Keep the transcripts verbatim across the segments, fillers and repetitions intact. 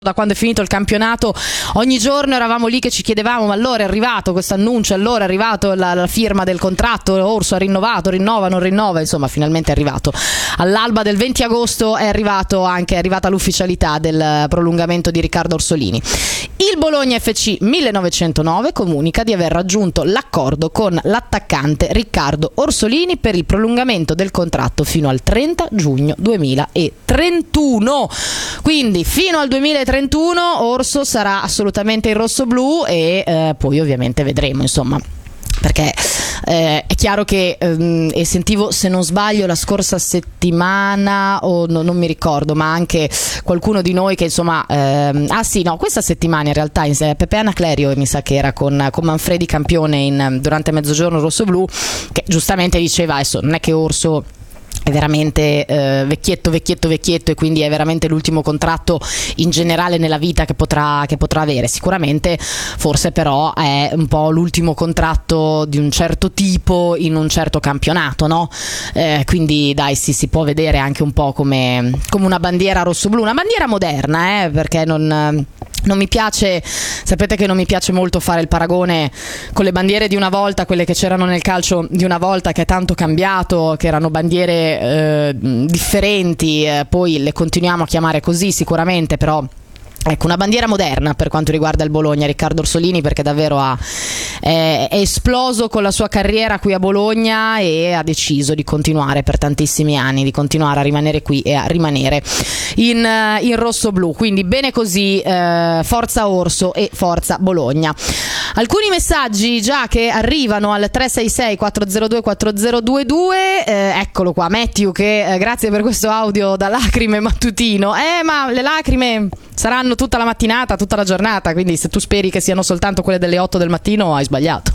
Da quando è finito il campionato ogni giorno eravamo lì che ci chiedevamo: ma allora è arrivato questo annuncio, allora è arrivato la, la firma del contratto, Orso ha rinnovato, rinnova, non rinnova, insomma finalmente è arrivato. All'alba del venti agosto è arrivato anche è arrivata l'ufficialità del prolungamento di Riccardo Orsolini. Il Bologna F C millenovecentonove comunica di aver raggiunto l'accordo con l'attaccante Riccardo Orsolini per il prolungamento del contratto fino al trenta giugno duemilatrentuno. Quindi fino al duemilatrentuno Orso sarà assolutamente in rossoblu e eh, poi ovviamente vedremo, insomma, perché eh, è chiaro che ehm, e sentivo, se non sbaglio, la scorsa settimana o no, non mi ricordo, ma anche qualcuno di noi che insomma ehm, ah sì no questa settimana in realtà in, Pepe Anaclerio mi sa che era con, con Manfredi Campione in, durante Mezzogiorno rossoblu, che giustamente diceva: adesso non è che Orso è veramente eh, vecchietto vecchietto vecchietto e quindi è veramente l'ultimo contratto in generale nella vita che potrà, che potrà avere, sicuramente, forse però è un po' l'ultimo contratto di un certo tipo in un certo campionato, no? Eh, quindi dai, sì, si può vedere anche un po' come, come una bandiera rossoblu, una bandiera moderna, eh, perché non... Non mi piace, sapete che non mi piace molto fare il paragone con le bandiere di una volta, quelle che c'erano nel calcio di una volta, che è tanto cambiato, che erano bandiere eh, differenti, eh, poi le continuiamo a chiamare così sicuramente, però ecco, una bandiera moderna per quanto riguarda il Bologna, Riccardo Orsolini, perché davvero ha, è, è esploso con la sua carriera qui a Bologna e ha deciso di continuare per tantissimi anni, di continuare a rimanere qui e a rimanere in, in rossoblu. Quindi bene così, eh, forza Orso e forza Bologna. Alcuni messaggi già che arrivano al tre sei sei quattro zero due quattro zero due due, eh, eccolo qua, Matthew che eh, grazie per questo audio da lacrime mattutino. Eh ma le lacrime saranno tutta la mattinata, tutta la giornata, quindi se tu speri che siano soltanto quelle delle otto del mattino hai sbagliato.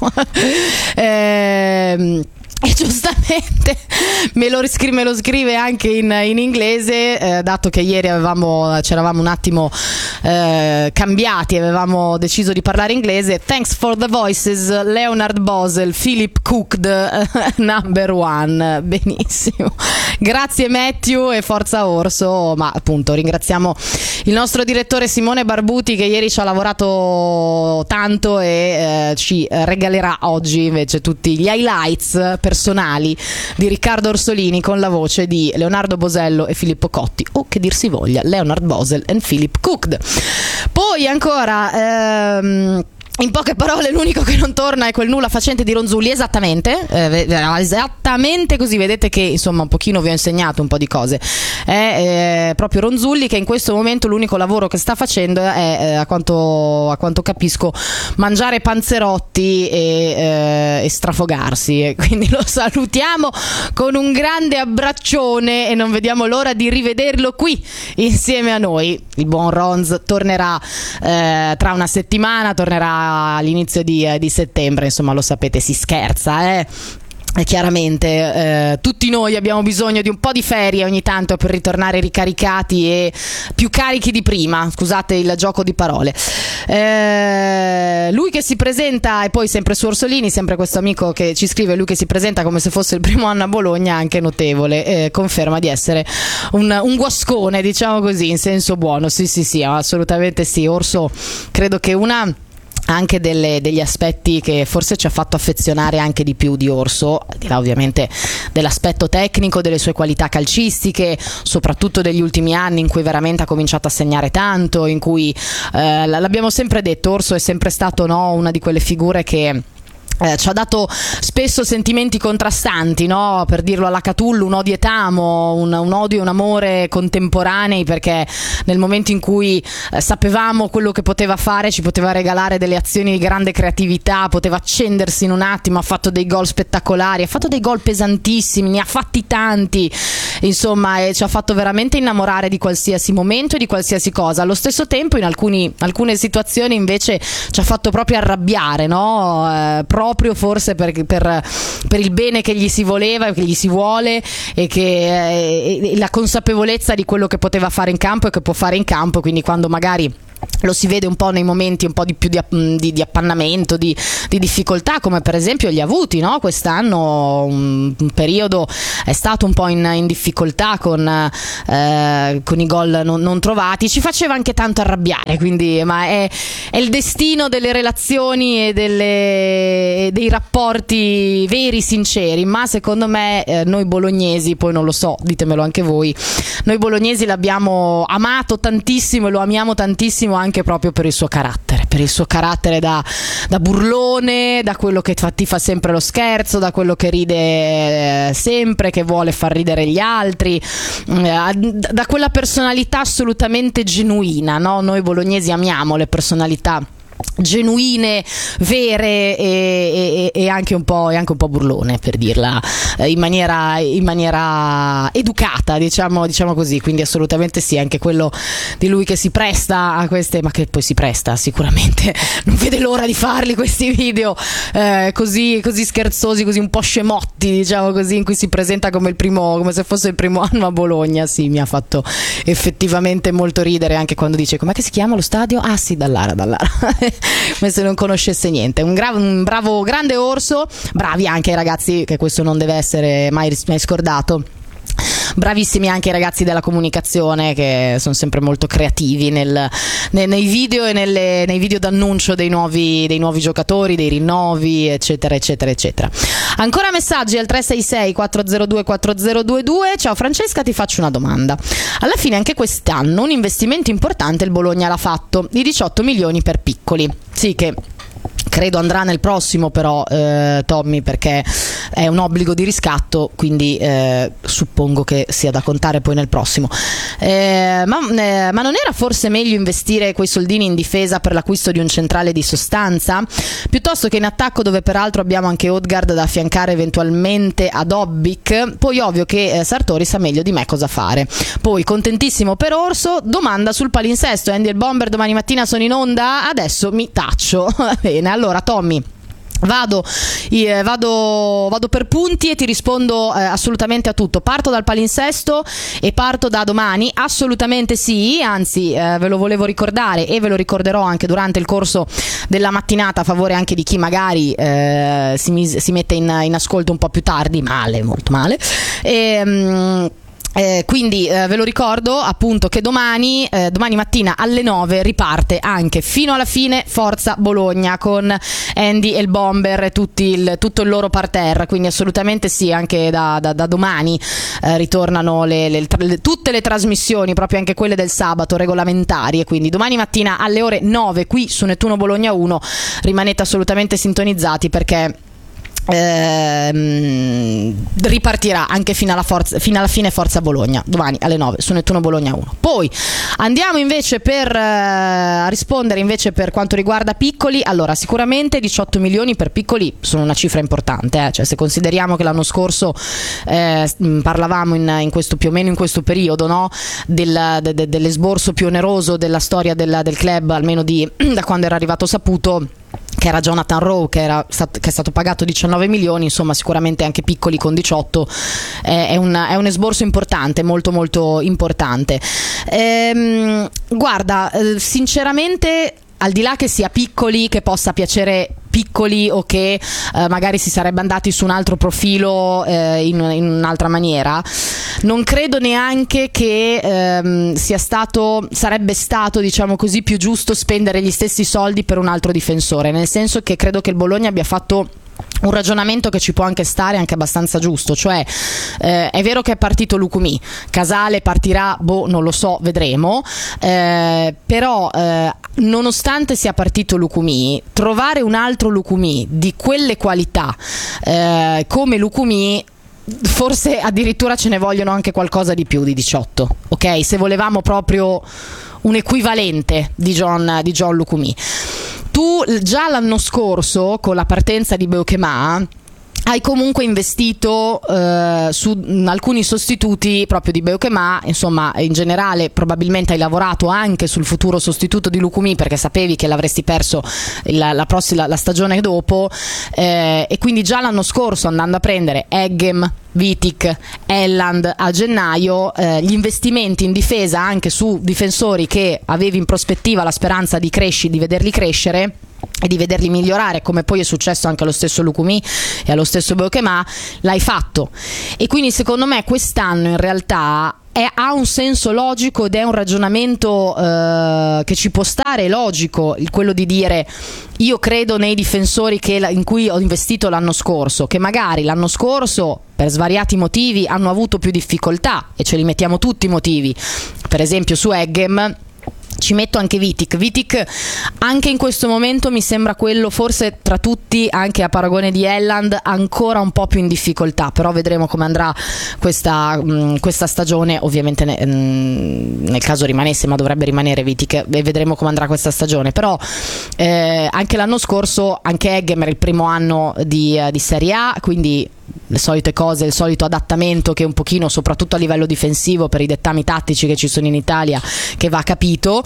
ehm E giustamente me lo, riscri- me lo scrive anche in, in inglese, eh, dato che ieri avevamo, ci eravamo un attimo eh, cambiati, avevamo deciso di parlare inglese. Thanks for the voices, Leonard Bosel, Philip Cooked, uh, number one. Benissimo, grazie Matthew e forza Orso. Ma appunto ringraziamo il nostro direttore Simone Barbuti, che ieri ci ha lavorato tanto e eh, ci regalerà oggi invece tutti gli highlights personali di Riccardo Orsolini con la voce di Leonardo Bosello e Filippo Cotti, o che dir si voglia, Leonard Bosel and Philip Cooked. Poi ancora ehm, in poche parole, l'unico che non torna è quel nulla facente di Ronzulli, esattamente, eh, esattamente così. Vedete che insomma un pochino vi ho insegnato un po' di cose. È eh, proprio Ronzulli che in questo momento l'unico lavoro che sta facendo è, eh, a, quanto, a quanto capisco, mangiare panzerotti e, eh, e strafogarsi. E quindi lo salutiamo con un grande abbraccione e non vediamo l'ora di rivederlo qui insieme a noi. Il buon Ronz tornerà eh, tra una settimana, tornerà all'inizio di, eh, di settembre, insomma lo sapete, si scherza, eh? E chiaramente eh, tutti noi abbiamo bisogno di un po' di ferie ogni tanto per ritornare ricaricati e più carichi di prima, scusate il gioco di parole. Eh, lui che si presenta, e poi sempre su Orsolini, sempre questo amico che ci scrive, lui che si presenta come se fosse il primo anno a Bologna, anche notevole, eh, conferma di essere un, un guascone, diciamo così, in senso buono. Sì sì sì, assolutamente sì. Orso, credo che una anche delle, degli aspetti che forse ci ha fatto affezionare anche di più di Orso, al di là ovviamente dell'aspetto tecnico, delle sue qualità calcistiche, soprattutto degli ultimi anni in cui veramente ha cominciato a segnare tanto, in cui eh, l'abbiamo sempre detto, Orso è sempre stato, no, una di quelle figure che Eh, ci ha dato spesso sentimenti contrastanti, no? Per dirlo alla Catullo, un odio et amo, un, un odio e un amore contemporanei, perché nel momento in cui eh, sapevamo quello che poteva fare, ci poteva regalare delle azioni di grande creatività, poteva accendersi in un attimo, ha fatto dei gol spettacolari, ha fatto dei gol pesantissimi, ne ha fatti tanti, insomma, e ci ha fatto veramente innamorare di qualsiasi momento e di qualsiasi cosa. Allo stesso tempo in alcuni, alcune situazioni invece ci ha fatto proprio arrabbiare, no? Eh, proprio forse per, per, per il bene che gli si voleva, che gli si vuole, e che eh, e la consapevolezza di quello che poteva fare in campo e che può fare in campo, quindi quando magari lo si vede un po' nei momenti un po' di più di, di, di appannamento, di, di difficoltà, come per esempio gli avuti, no? Quest'anno un, un periodo è stato un po' in, in difficoltà con, eh, con i gol non, non trovati, ci faceva anche tanto arrabbiare, quindi ma è, è il destino delle relazioni e delle, dei rapporti veri, sinceri, ma secondo me eh, noi bolognesi, poi non lo so, ditemelo anche voi, noi bolognesi l'abbiamo amato tantissimo e lo amiamo tantissimo anche proprio per il suo carattere, per il suo carattere da, da burlone, da quello che fa, ti fa sempre lo scherzo, da quello che ride eh, sempre, che vuole far ridere gli altri, eh, da quella personalità assolutamente genuina, no? Noi bolognesi amiamo le personalità genuine, vere e, e, e anche un po' e anche un po' burlone, per dirla eh, in maniera in maniera educata, diciamo diciamo così, quindi assolutamente sì, anche quello di lui che si presta a queste, ma che poi si presta sicuramente, non vede l'ora di farli questi video eh, così così scherzosi, così un po' scemotti, diciamo così, in cui si presenta come il primo, come se fosse il primo anno a Bologna. Sì, mi ha fatto effettivamente molto ridere anche quando dice com'è che si chiama lo stadio? Ah sì, Dallara, Dallara. Come se non conoscesse niente. Un, gra- un bravo grande orso, bravi anche i ragazzi, che questo non deve essere mai, mai scordato. Bravissimi anche i ragazzi della comunicazione, che sono sempre molto creativi nel, nei, nei video e nelle, nei video d'annuncio dei nuovi, dei nuovi giocatori, dei rinnovi, eccetera eccetera eccetera. Ancora messaggi al tre sei sei quattro zero due quattro zero due due. Ciao Francesca, ti faccio una domanda. Alla fine anche quest'anno un investimento importante il Bologna l'ha fatto, di diciotto milioni per Piccoli. Sì, che credo andrà nel prossimo però eh, Tommy, perché è un obbligo di riscatto, quindi eh, suppongo che sia da contare poi nel prossimo. Eh, ma, eh, ma non era forse meglio investire quei soldini in difesa per l'acquisto di un centrale di sostanza piuttosto che in attacco, dove peraltro abbiamo anche Odegaard da affiancare eventualmente a Dobbik? Poi ovvio che eh, Sartori sa meglio di me cosa fare. Poi contentissimo per Orso. Domanda sul palinsesto: Andy e il Bomber domani mattina sono in onda? Adesso mi taccio. Bene, allora Tommy, Vado, eh, vado, vado per punti e ti rispondo eh, assolutamente a tutto. Parto dal palinsesto e parto da domani. Assolutamente sì, anzi eh, ve lo volevo ricordare e ve lo ricorderò anche durante il corso della mattinata, a favore anche di chi magari eh, si, mis- si mette in, in ascolto un po' più tardi, male, molto male. E, mh, Eh, quindi eh, ve lo ricordo appunto che domani, eh, domani mattina alle nove riparte anche fino alla fine Forza Bologna con Andy e il Bomber e tutti il, tutto il loro parterre, quindi assolutamente sì, anche da, da, da domani eh, ritornano le, le, le, tutte le trasmissioni, proprio anche quelle del sabato regolamentari, e quindi domani mattina alle ore nove qui su Nettuno Bologna uno rimanete assolutamente sintonizzati, perché Ehm, ripartirà anche fino alla, forza, fino alla fine Forza Bologna domani alle nove su Nettuno Bologna uno. Poi andiamo invece per eh, rispondere invece per quanto riguarda Piccoli. Allora, sicuramente diciotto milioni per Piccoli sono una cifra importante, eh? Cioè, se consideriamo che l'anno scorso eh, parlavamo in, in questo, più o meno in questo periodo, no? Del, de, de, dell'esborso più oneroso della storia del, del club, almeno di, da quando era arrivato Saputo, che era Jonathan Rowe, che, era stat- che è stato pagato diciannove milioni. Insomma, sicuramente anche Piccoli con diciotto eh, è, un, è un esborso importante, molto molto importante. Ehm, guarda, eh, sinceramente, al di là che sia Piccoli, che possa piacere Piccoli o che eh, magari si sarebbe andati su un altro profilo eh, in, in un'altra maniera, non credo neanche che ehm, sia stato sarebbe stato, diciamo così, più giusto spendere gli stessi soldi per un altro difensore, nel senso che credo che il Bologna abbia fatto un ragionamento che ci può anche stare, anche abbastanza giusto. Cioè eh, è vero che è partito Lucumí, Casale partirà, boh, non lo so, vedremo, eh, però eh, nonostante sia partito Lucumí, trovare un altro Lucumí di quelle qualità eh, come Lucumí, forse addirittura ce ne vogliono anche qualcosa di più di diciotto, ok? Se volevamo proprio un equivalente di John, di John Lucumí. Tu già l'anno scorso, con la partenza di Beukema, hai comunque investito eh, su alcuni sostituti proprio di Beukema, insomma in generale probabilmente hai lavorato anche sul futuro sostituto di Lukumi perché sapevi che l'avresti perso la, la prossima la stagione dopo, eh, e quindi già l'anno scorso andando a prendere Eggem, Vitic, Elland a gennaio, eh, gli investimenti in difesa anche su difensori che avevi in prospettiva la speranza di cresci, di vederli crescere e di vederli migliorare, come poi è successo anche allo stesso Lukumi e allo stesso Beukema, l'hai fatto. E quindi secondo me quest'anno in realtà è, ha un senso logico ed è un ragionamento eh, che ci può stare logico, il, quello di dire io credo nei difensori che, in cui ho investito l'anno scorso, che magari l'anno scorso per svariati motivi hanno avuto più difficoltà, e ce li mettiamo tutti i motivi. Per esempio su Eggem ci metto anche Vitic. Vitic anche in questo momento mi sembra quello forse tra tutti, anche a paragone di Elland, ancora un po' più in difficoltà, però vedremo come andrà questa, mh, questa stagione, ovviamente ne, mh, nel caso rimanesse, ma dovrebbe rimanere Vitic, e vedremo come andrà questa stagione. Però eh, anche l'anno scorso anche Eggem era il primo anno di, uh, di Serie A, quindi le solite cose, il solito adattamento che un pochino, soprattutto a livello difensivo per i dettami tattici che ci sono in Italia, che va capito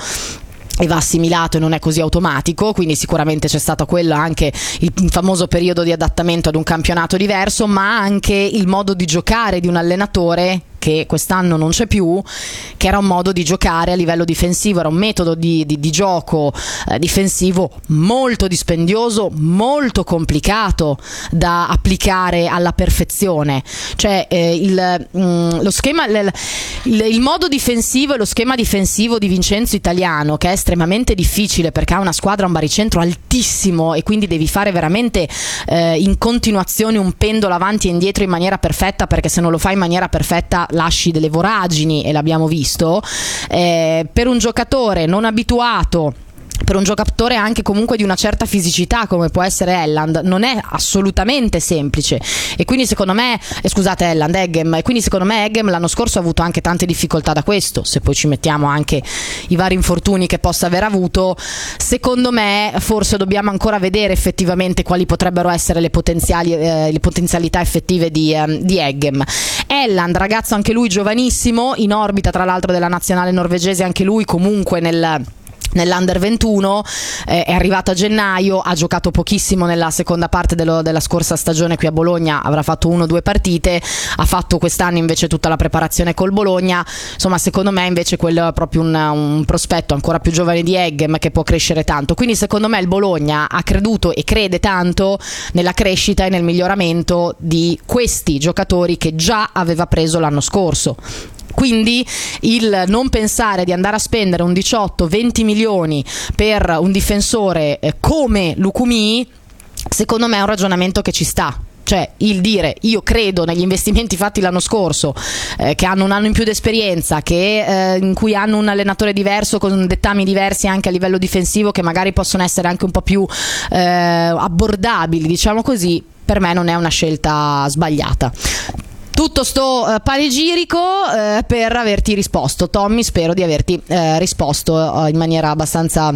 e va assimilato e non è così automatico, quindi sicuramente c'è stato quello, anche il famoso periodo di adattamento ad un campionato diverso, ma anche il modo di giocare di un allenatore che quest'anno non c'è più, che era un modo di giocare a livello difensivo, era un metodo di, di, di gioco eh, difensivo molto dispendioso, molto complicato da applicare alla perfezione. Cioè eh, il, mh, lo schema, il, il, il modo difensivo e lo schema difensivo di Vincenzo Italiano, che è estremamente difficile perché ha una squadra, un baricentro altissimo, e quindi devi fare veramente eh, in continuazione un pendolo avanti e indietro in maniera perfetta, perché se non lo fai in maniera perfetta lasci delle voragini, e l'abbiamo visto. Eh, per un giocatore non abituato, per un giocatore anche comunque di una certa fisicità come può essere Elland, non è assolutamente semplice, e quindi secondo me eh, scusate Elland, Eggem, e quindi secondo me Eggem l'anno scorso ha avuto anche tante difficoltà da questo. Se poi ci mettiamo anche i vari infortuni che possa aver avuto, secondo me forse dobbiamo ancora vedere effettivamente quali potrebbero essere le potenziali eh, le potenzialità effettive di, eh, di Eggem. Elland, ragazzo anche lui giovanissimo, in orbita tra l'altro della nazionale norvegese, anche lui comunque nel nell'Under ventuno, eh, è arrivato a gennaio, ha giocato pochissimo nella seconda parte dello, della scorsa stagione qui a Bologna, avrà fatto uno o due partite, ha fatto quest'anno invece tutta la preparazione col Bologna. Insomma, secondo me invece quello è proprio un, un prospetto ancora più giovane di Eggem, che può crescere tanto. Quindi secondo me il Bologna ha creduto e crede tanto nella crescita e nel miglioramento di questi giocatori che già aveva preso l'anno scorso. Quindi il non pensare di andare a spendere un diciotto venti milioni per un difensore eh, come Lukumi, secondo me è un ragionamento che ci sta. Cioè il dire io credo negli investimenti fatti l'anno scorso, eh, che hanno un anno in più di esperienza, che, eh, in cui hanno un allenatore diverso con dettami diversi anche a livello difensivo, che magari possono essere anche un po' più eh, abbordabili, diciamo così, per me non è una scelta sbagliata. Tutto sto uh, panegirico uh, per averti risposto, Tommy, spero di averti uh, risposto uh, in maniera abbastanza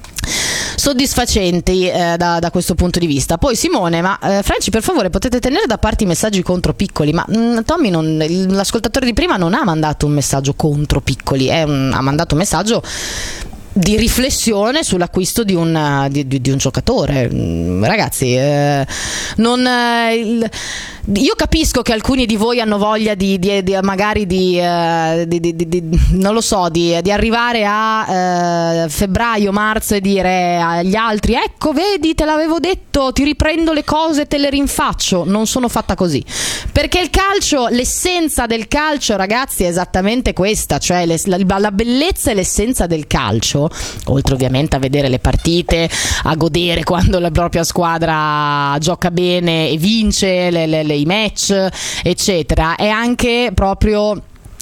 soddisfacenti eh, da, da questo punto di vista. Poi Simone, ma eh, Franci, per favore potete tenere da parte i messaggi contro Piccoli, ma mh, Tommy non, l'ascoltatore di prima non ha mandato un messaggio contro Piccoli, è un, ha mandato un messaggio di riflessione sull'acquisto di un, di, di, di un giocatore. Ragazzi, eh, non, eh, il, io capisco che alcuni di voi hanno voglia di, di, di magari di, eh, di, di, di non lo so, di, di arrivare a eh, febbraio, marzo e dire agli altri ecco vedi te l'avevo detto, ti riprendo le cose, te le rinfaccio. Non sono fatta così, perché il calcio, l'essenza del calcio, ragazzi, è esattamente questa, cioè le, la, la bellezza e l'essenza del calcio, oltre ovviamente a vedere le partite, a godere quando la propria squadra gioca bene e vince le, le, le, i match eccetera, è anche proprio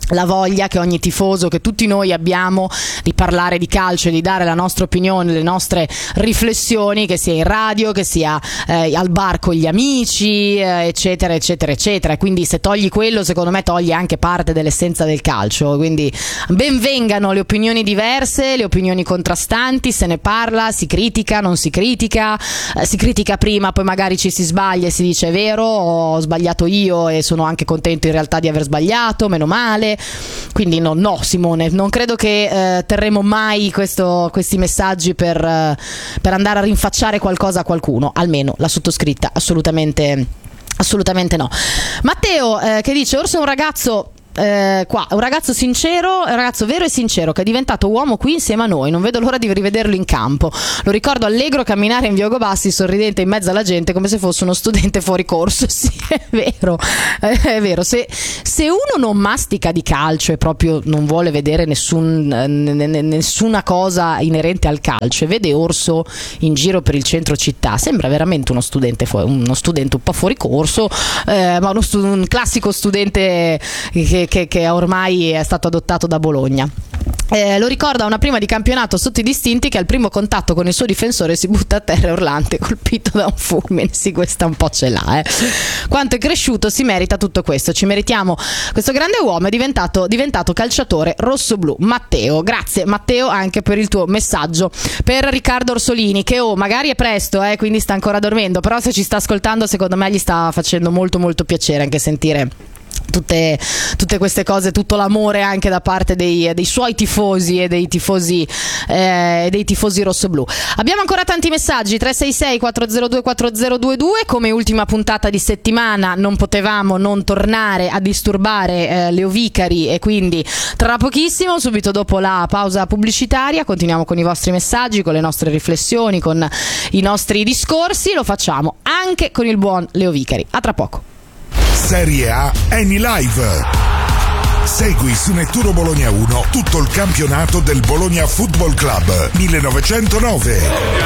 la voglia che ogni tifoso, che tutti noi abbiamo di parlare di calcio e di dare la nostra opinione, le nostre riflessioni, che sia in radio, che sia eh, al bar con gli amici, eh, eccetera eccetera eccetera. Quindi se togli quello, secondo me togli anche parte dell'essenza del calcio. Quindi ben vengano le opinioni diverse, le opinioni contrastanti, se ne parla, si critica, non si critica, eh, si critica prima, poi magari ci si sbaglia e si dice è vero, ho sbagliato io e sono anche contento in realtà di aver sbagliato, meno male. Quindi no, no Simone, non credo che eh, terremo mai questo, questi messaggi per, eh, per andare a rinfacciare qualcosa a qualcuno, almeno la sottoscritta assolutamente, assolutamente no. Matteo eh, che dice: Orso è un ragazzo Eh, qua un ragazzo sincero, un ragazzo vero e sincero che è diventato uomo qui insieme a noi, non vedo l'ora di rivederlo in campo, lo ricordo allegro camminare in via Ugo Bassi, sorridente in mezzo alla gente come se fosse uno studente fuori corso. Sì, è vero, è vero. Se, se uno non mastica di calcio e proprio non vuole vedere nessun, n- nessuna cosa inerente al calcio e vede Orso in giro per il centro città, sembra veramente uno studente, fu- uno studente un po' fuori corso, eh, ma uno stu- un classico studente che Che, che ormai è stato adottato da Bologna. Eh, lo ricorda una prima di campionato sotto i distinti che al primo contatto con il suo difensore si butta a terra urlante, colpito da un fulmine. Sì, questa un po' ce l'ha, eh. Quanto è cresciuto, si merita tutto questo, ci meritiamo questo grande uomo, è diventato, diventato calciatore rossoblu. Matteo, grazie Matteo anche per il tuo messaggio. Per Riccardo Orsolini, che oh, magari è presto, eh, quindi sta ancora dormendo, però se ci sta ascoltando secondo me gli sta facendo molto molto piacere anche sentire Tutte, tutte queste cose, tutto l'amore anche da parte dei, dei suoi tifosi e dei tifosi eh, dei tifosi rossoblù. Abbiamo ancora tanti messaggi: tre sei sei quattro zero due quattro zero due due. Come ultima puntata di settimana non potevamo non tornare a disturbare eh, Leo Vicari, e quindi tra pochissimo, subito dopo la pausa pubblicitaria, continuiamo con i vostri messaggi, con le nostre riflessioni, con i nostri discorsi. Lo facciamo anche con il buon Leo Vicari. A tra poco. Serie A Eni Live. Segui su Nettuno Bologna uno tutto il campionato del Bologna Football Club millenovecentonove.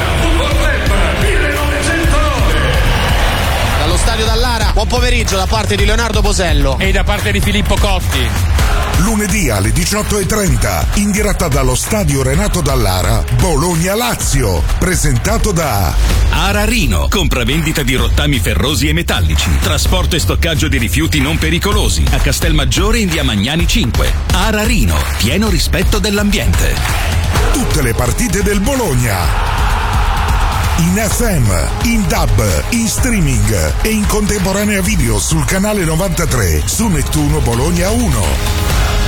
Dallo stadio Dallara, buon pomeriggio da parte di Leonardo Bosello e da parte di Filippo Cotti. Lunedì alle diciotto e trenta, in diretta dallo stadio Renato Dallara, Bologna-Lazio, presentato da Ararino, compravendita di rottami ferrosi e metallici, trasporto e stoccaggio di rifiuti non pericolosi, a Castelmaggiore in via Magnani cinque. Ararino, pieno rispetto dell'ambiente. Tutte le partite del Bologna, in F M, in D A B, in streaming e in contemporanea video sul canale novantatré su Nettuno Bologna uno.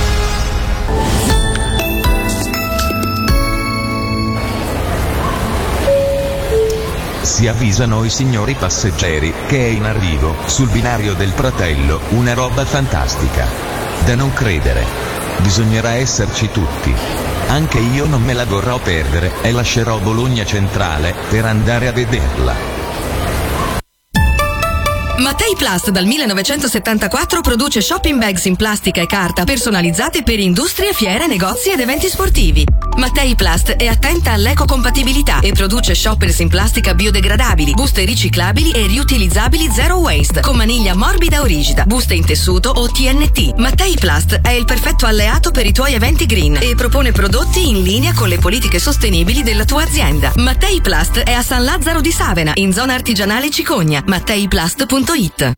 Si avvisano i signori passeggeri che è in arrivo, sul binario del Pratello, una roba fantastica. Da non credere. Bisognerà esserci tutti. Anche io non me la vorrò perdere e lascerò Bologna Centrale per andare a vederla. Mattei Plast dal millenovecentosettantaquattro produce shopping bags in plastica e carta personalizzate per industrie, fiere, negozi ed eventi sportivi. Mattei Plast è attenta all'ecocompatibilità e produce shoppers in plastica biodegradabili, buste riciclabili e riutilizzabili zero waste, con maniglia morbida o rigida, buste in tessuto o T N T. Mattei Plast è il perfetto alleato per i tuoi eventi green e propone prodotti in linea con le politiche sostenibili della tua azienda. Mattei Plast è a San Lazzaro di Savena, in zona artigianale Cicogna. matteiplast punto it.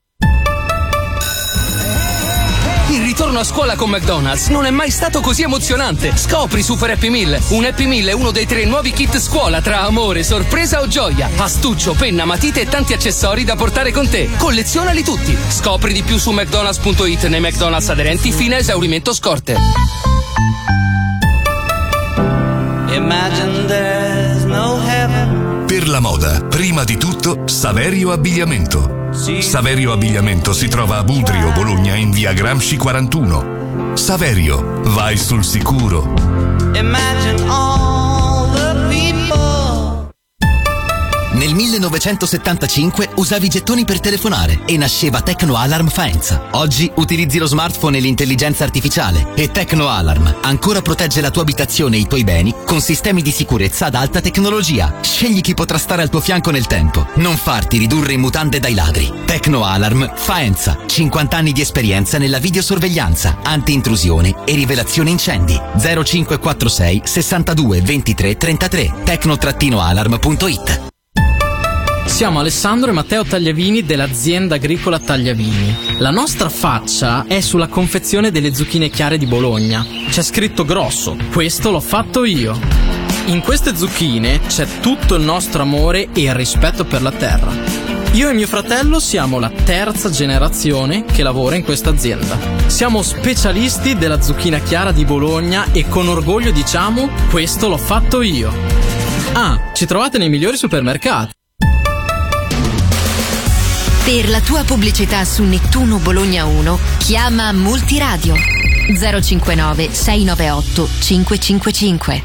Il ritorno a scuola con McDonald's non è mai stato così emozionante. Scopri Super Happy Meal. Un Happy Meal è uno dei tre nuovi kit scuola tra amore, sorpresa o gioia. Astuccio, penna, matite e tanti accessori da portare con te. Collezionali tutti. Scopri di più su mcdonalds punto it nei McDonald's aderenti fino a esaurimento scorte. Imagine there's no heaven. Per la moda, prima di tutto, Saverio Abbigliamento. Saverio Abbigliamento si trova a Budrio, Bologna, in via Gramsci quarantuno. Saverio, vai sul sicuro. Imagine all the people. Nel millenovecentosettantacinque usavi i gettoni per telefonare e nasceva Tecno Alarm Faenza. Oggi utilizzi lo smartphone e l'intelligenza artificiale e Tecno Alarm ancora protegge la tua abitazione e i tuoi beni con sistemi di sicurezza ad alta tecnologia. Scegli chi potrà stare al tuo fianco nel tempo. Non farti ridurre in mutande dai ladri. Tecno Alarm Faenza. cinquanta anni di esperienza nella videosorveglianza, anti-intrusione e rivelazione incendi. zero cinque quattro sei sessantadue ventitré trentatré. tecno alarm punto it. Siamo Alessandro e Matteo Tagliavini dell'azienda agricola Tagliavini. La nostra faccia è sulla confezione delle zucchine chiare di Bologna. C'è scritto grosso: questo l'ho fatto io. In queste zucchine c'è tutto il nostro amore e il rispetto per la terra. Io e mio fratello siamo la terza generazione che lavora in questa azienda. Siamo specialisti della zucchina chiara di Bologna e con orgoglio diciamo: questo l'ho fatto io. Ah, ci trovate nei migliori supermercati. Per la tua pubblicità su Nettuno Bologna uno, chiama Multiradio zero cinquantanove sei novantaotto cinquecentocinquantacinque.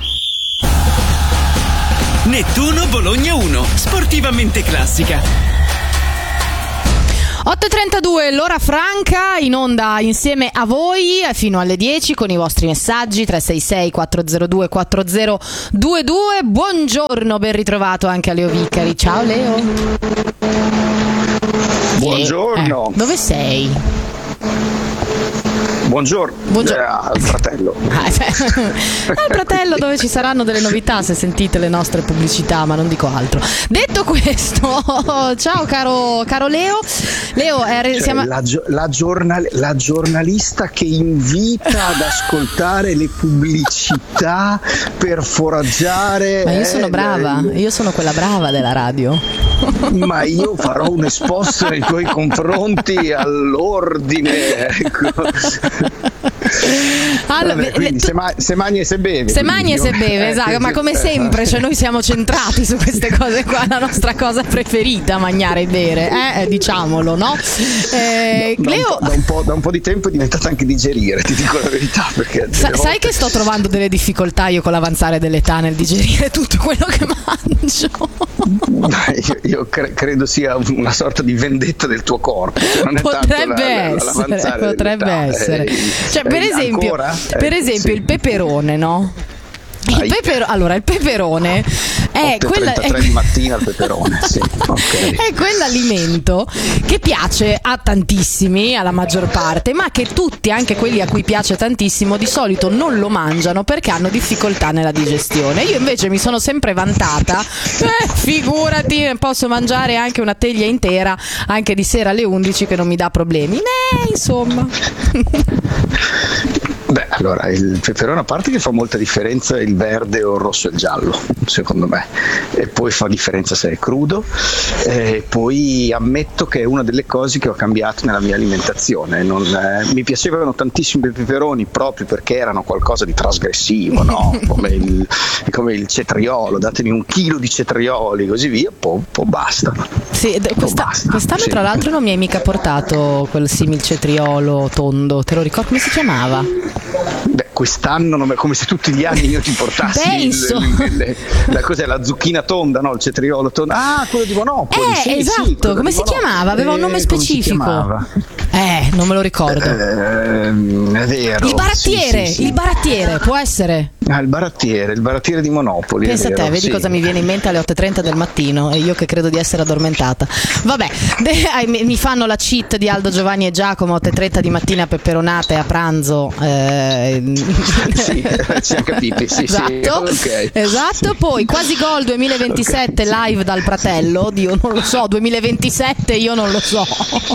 Nettuno Bologna uno, sportivamente classica. otto e trentadue, l'ora franca, in onda insieme a voi fino alle dieci con i vostri messaggi tre sei sei quattro zero due quattro zero due due. Buongiorno, ben ritrovato anche a Leo Vicari. Ciao Leo. Buongiorno. Eh, dove sei? Buongiorno, Buongiorno. Eh, al fratello. Ah, cioè, al fratello dove ci saranno delle novità se sentite le nostre pubblicità, ma non dico altro. Detto questo, ciao caro, caro Leo. Leo, eh, cioè, siamo... la, la, giornal- la giornalista che invita ad ascoltare le pubblicità per foraggiare. Ma io sono eh, brava, eh, io sono quella brava della radio. Ma io farò un esposto nei tuoi confronti all'ordine, ecco. Allora, Vabbè, quindi, tu... se, ma- se mangi e se bevi. Se mangi e se beve, eh, esatto, ma come sempre, cioè noi siamo centrati su queste cose qua, la nostra cosa preferita, mangiare e bere, eh, diciamolo, no? Eh, da, Leo... da, un po', da un po' di tempo è diventata anche digerire, ti dico la verità, perché Sa- volte... sai che sto trovando delle difficoltà io con l'avanzare dell'età nel digerire tutto quello che mangio. io, io cre- credo sia una sorta di vendetta del tuo corpo, cioè non è potrebbe tanto la, essere, la, potrebbe essere. Eh, cioè, per eh, esempio, ancora? per Eh, esempio sì. il peperone, no? Il pepero- allora, il peperone è, quella, è, di mattina il peperone, sì. Okay. È quell'alimento che piace a tantissimi, alla maggior parte, ma che tutti, anche quelli a cui piace tantissimo, di solito non lo mangiano perché hanno difficoltà nella digestione. Io invece mi sono sempre vantata, eh, figurati, posso mangiare anche una teglia intera, anche di sera alle undici, che non mi dà problemi. Eh, insomma. Beh, allora, il peperone, a parte che fa molta differenza il verde o il rosso e il giallo, secondo me, e poi fa differenza se è crudo, e poi ammetto che è una delle cose che ho cambiato nella mia alimentazione. Non, eh, mi piacevano tantissimo i peperoni proprio perché erano qualcosa di trasgressivo, no? Come il, come il cetriolo, datemi un chilo di cetrioli, così via, poi, poi basta. Sì, d- questa, basta, quest'anno sì. tra l'altro non mi hai mica portato quel simil cetriolo tondo, te lo ricordi come si chiamava? Beh, quest'anno non è come se tutti gli anni io ti portassi Beh, il, insomma. il, il, la, cos'è, la zucchina tonda, no? Il cetriolo tonda. Ah, quello di Monopoli. Eh, sì, esatto, sì, quello come di si Monopoli. chiamava? Aveva un nome Eh, come si specifico. chiamava? Eh, non me lo ricordo. Eh, è vero. Il barattiere, sì, sì, sì. il barattiere, può essere. Ah, il barattiere, il barattiere di Monopoli. Pensa è a vero, te, vedi sì. cosa mi viene in mente alle otto e trenta del mattino e io che credo di essere addormentata. Vabbè, de- mi mi fanno la cheat di Aldo, Giovanni e Giacomo, otto e trenta di mattina, peperonate a pranzo. Eh... Sì, ci siamo capiti, sì, esatto, sì. Okay. esatto. Poi quasi gol duemilaventisette, okay, live dal Pratello. Dio, non lo so, duemilaventisette io non lo so.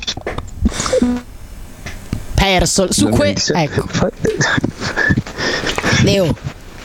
Perso su que- ecco. Leo,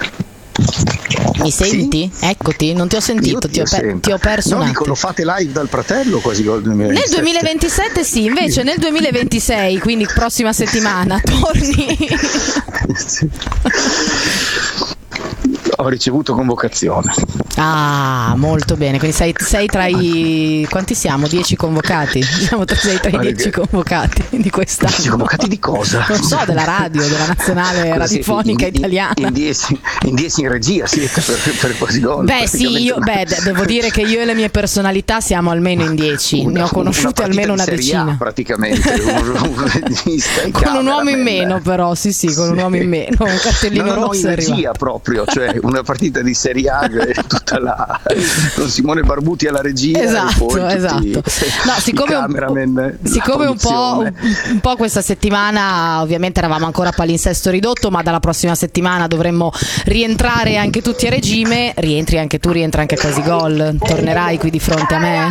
mi senti? Sì? Eccoti, non ti ho sentito, ti ho, per- ti ho perso no, un dico, attimo. lo fate live dal Pratello quasi gol duemilaventisette. Nel duemilaventisette sì, invece nel duemilaventisei, quindi prossima settimana, torni. Sì. Ho ricevuto convocazione. Ah, molto bene, quindi sei, sei tra i quanti siamo? dieci convocati? Siamo tra, sei tra i dieci convocati di quest'anno. dieci convocati di cosa? Non so, della radio, della nazionale radiofonica in, italiana. In dieci in, in, in regia siete per, per quasi gol. Beh sì, io beh, devo dire che io e le mie personalità siamo almeno in dieci, ne ho conosciute almeno una decina. A, praticamente un, un regista in con un uomo in meno, però sì sì, con un uomo in meno, un cartellino no, no, rosso no, in regia proprio, cioè una partita di Serie A tutta la con Simone Barbuti alla regia. Esatto, poi esatto. No, siccome un, siccome un po', un, un po' questa settimana ovviamente eravamo ancora a palinsesto ridotto, ma dalla prossima settimana dovremmo rientrare anche tutti a regime. Rientri anche tu, rientra anche Quasi Gol. Tornerai qui di fronte a me?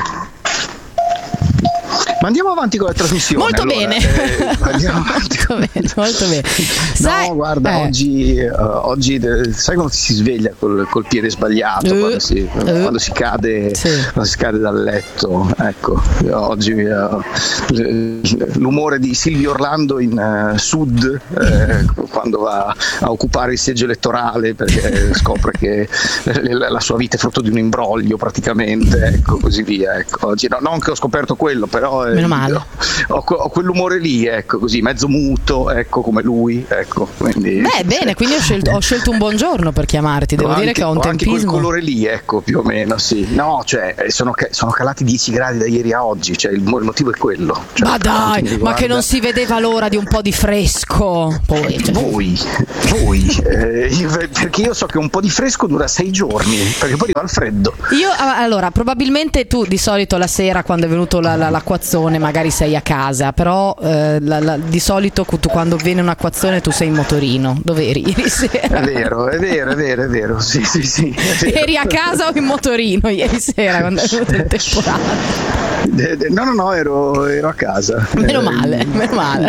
Ma andiamo avanti con la trasmissione. Molto allora. bene. Eh, andiamo avanti. molto bene, molto bene. Sai, no, guarda, eh. oggi, uh, oggi sai quando si sveglia col, col piede sbagliato, uh, quando, si, uh, quando si cade, sì. quando si cade dal letto. Ecco, oggi uh, l'umore di Silvio Orlando in uh, Sud eh, quando va a occupare il seggio elettorale perché scopre che la, la sua vita è frutto di un imbroglio praticamente, ecco, così via. Ecco. Oggi, no, non che ho scoperto quello, però meno male. Ho, ho quell'umore lì, ecco, così mezzo muto, ecco, come lui, ecco, quindi, beh bene, sì. Quindi ho scelto, ho scelto un buon giorno per chiamarti, devo no, dire anche, che ho un ho tempismo anche quel colore lì, ecco, più o meno, sì. No, cioè sono, sono calati dieci gradi da ieri a oggi, cioè il, il motivo è quello, cioè, ma dai, ma che non si vedeva l'ora di un po' di fresco. Poi, cioè. voi voi eh, io, perché io so che un po' di fresco dura sei giorni, perché poi arriva il freddo. Io allora probabilmente tu di solito la sera quando è venuto la, la, l'acquazzone magari sei a casa, però eh, la, la, di solito tu quando viene un acquazzone tu sei in motorino. Dove eri ieri sera? È vero, è vero, è vero, è vero, sì, sì, sì. Eri a casa o in motorino ieri sera quando è venuto il temporale? No, no, no, ero, ero a casa. Meno male, eh, meno male.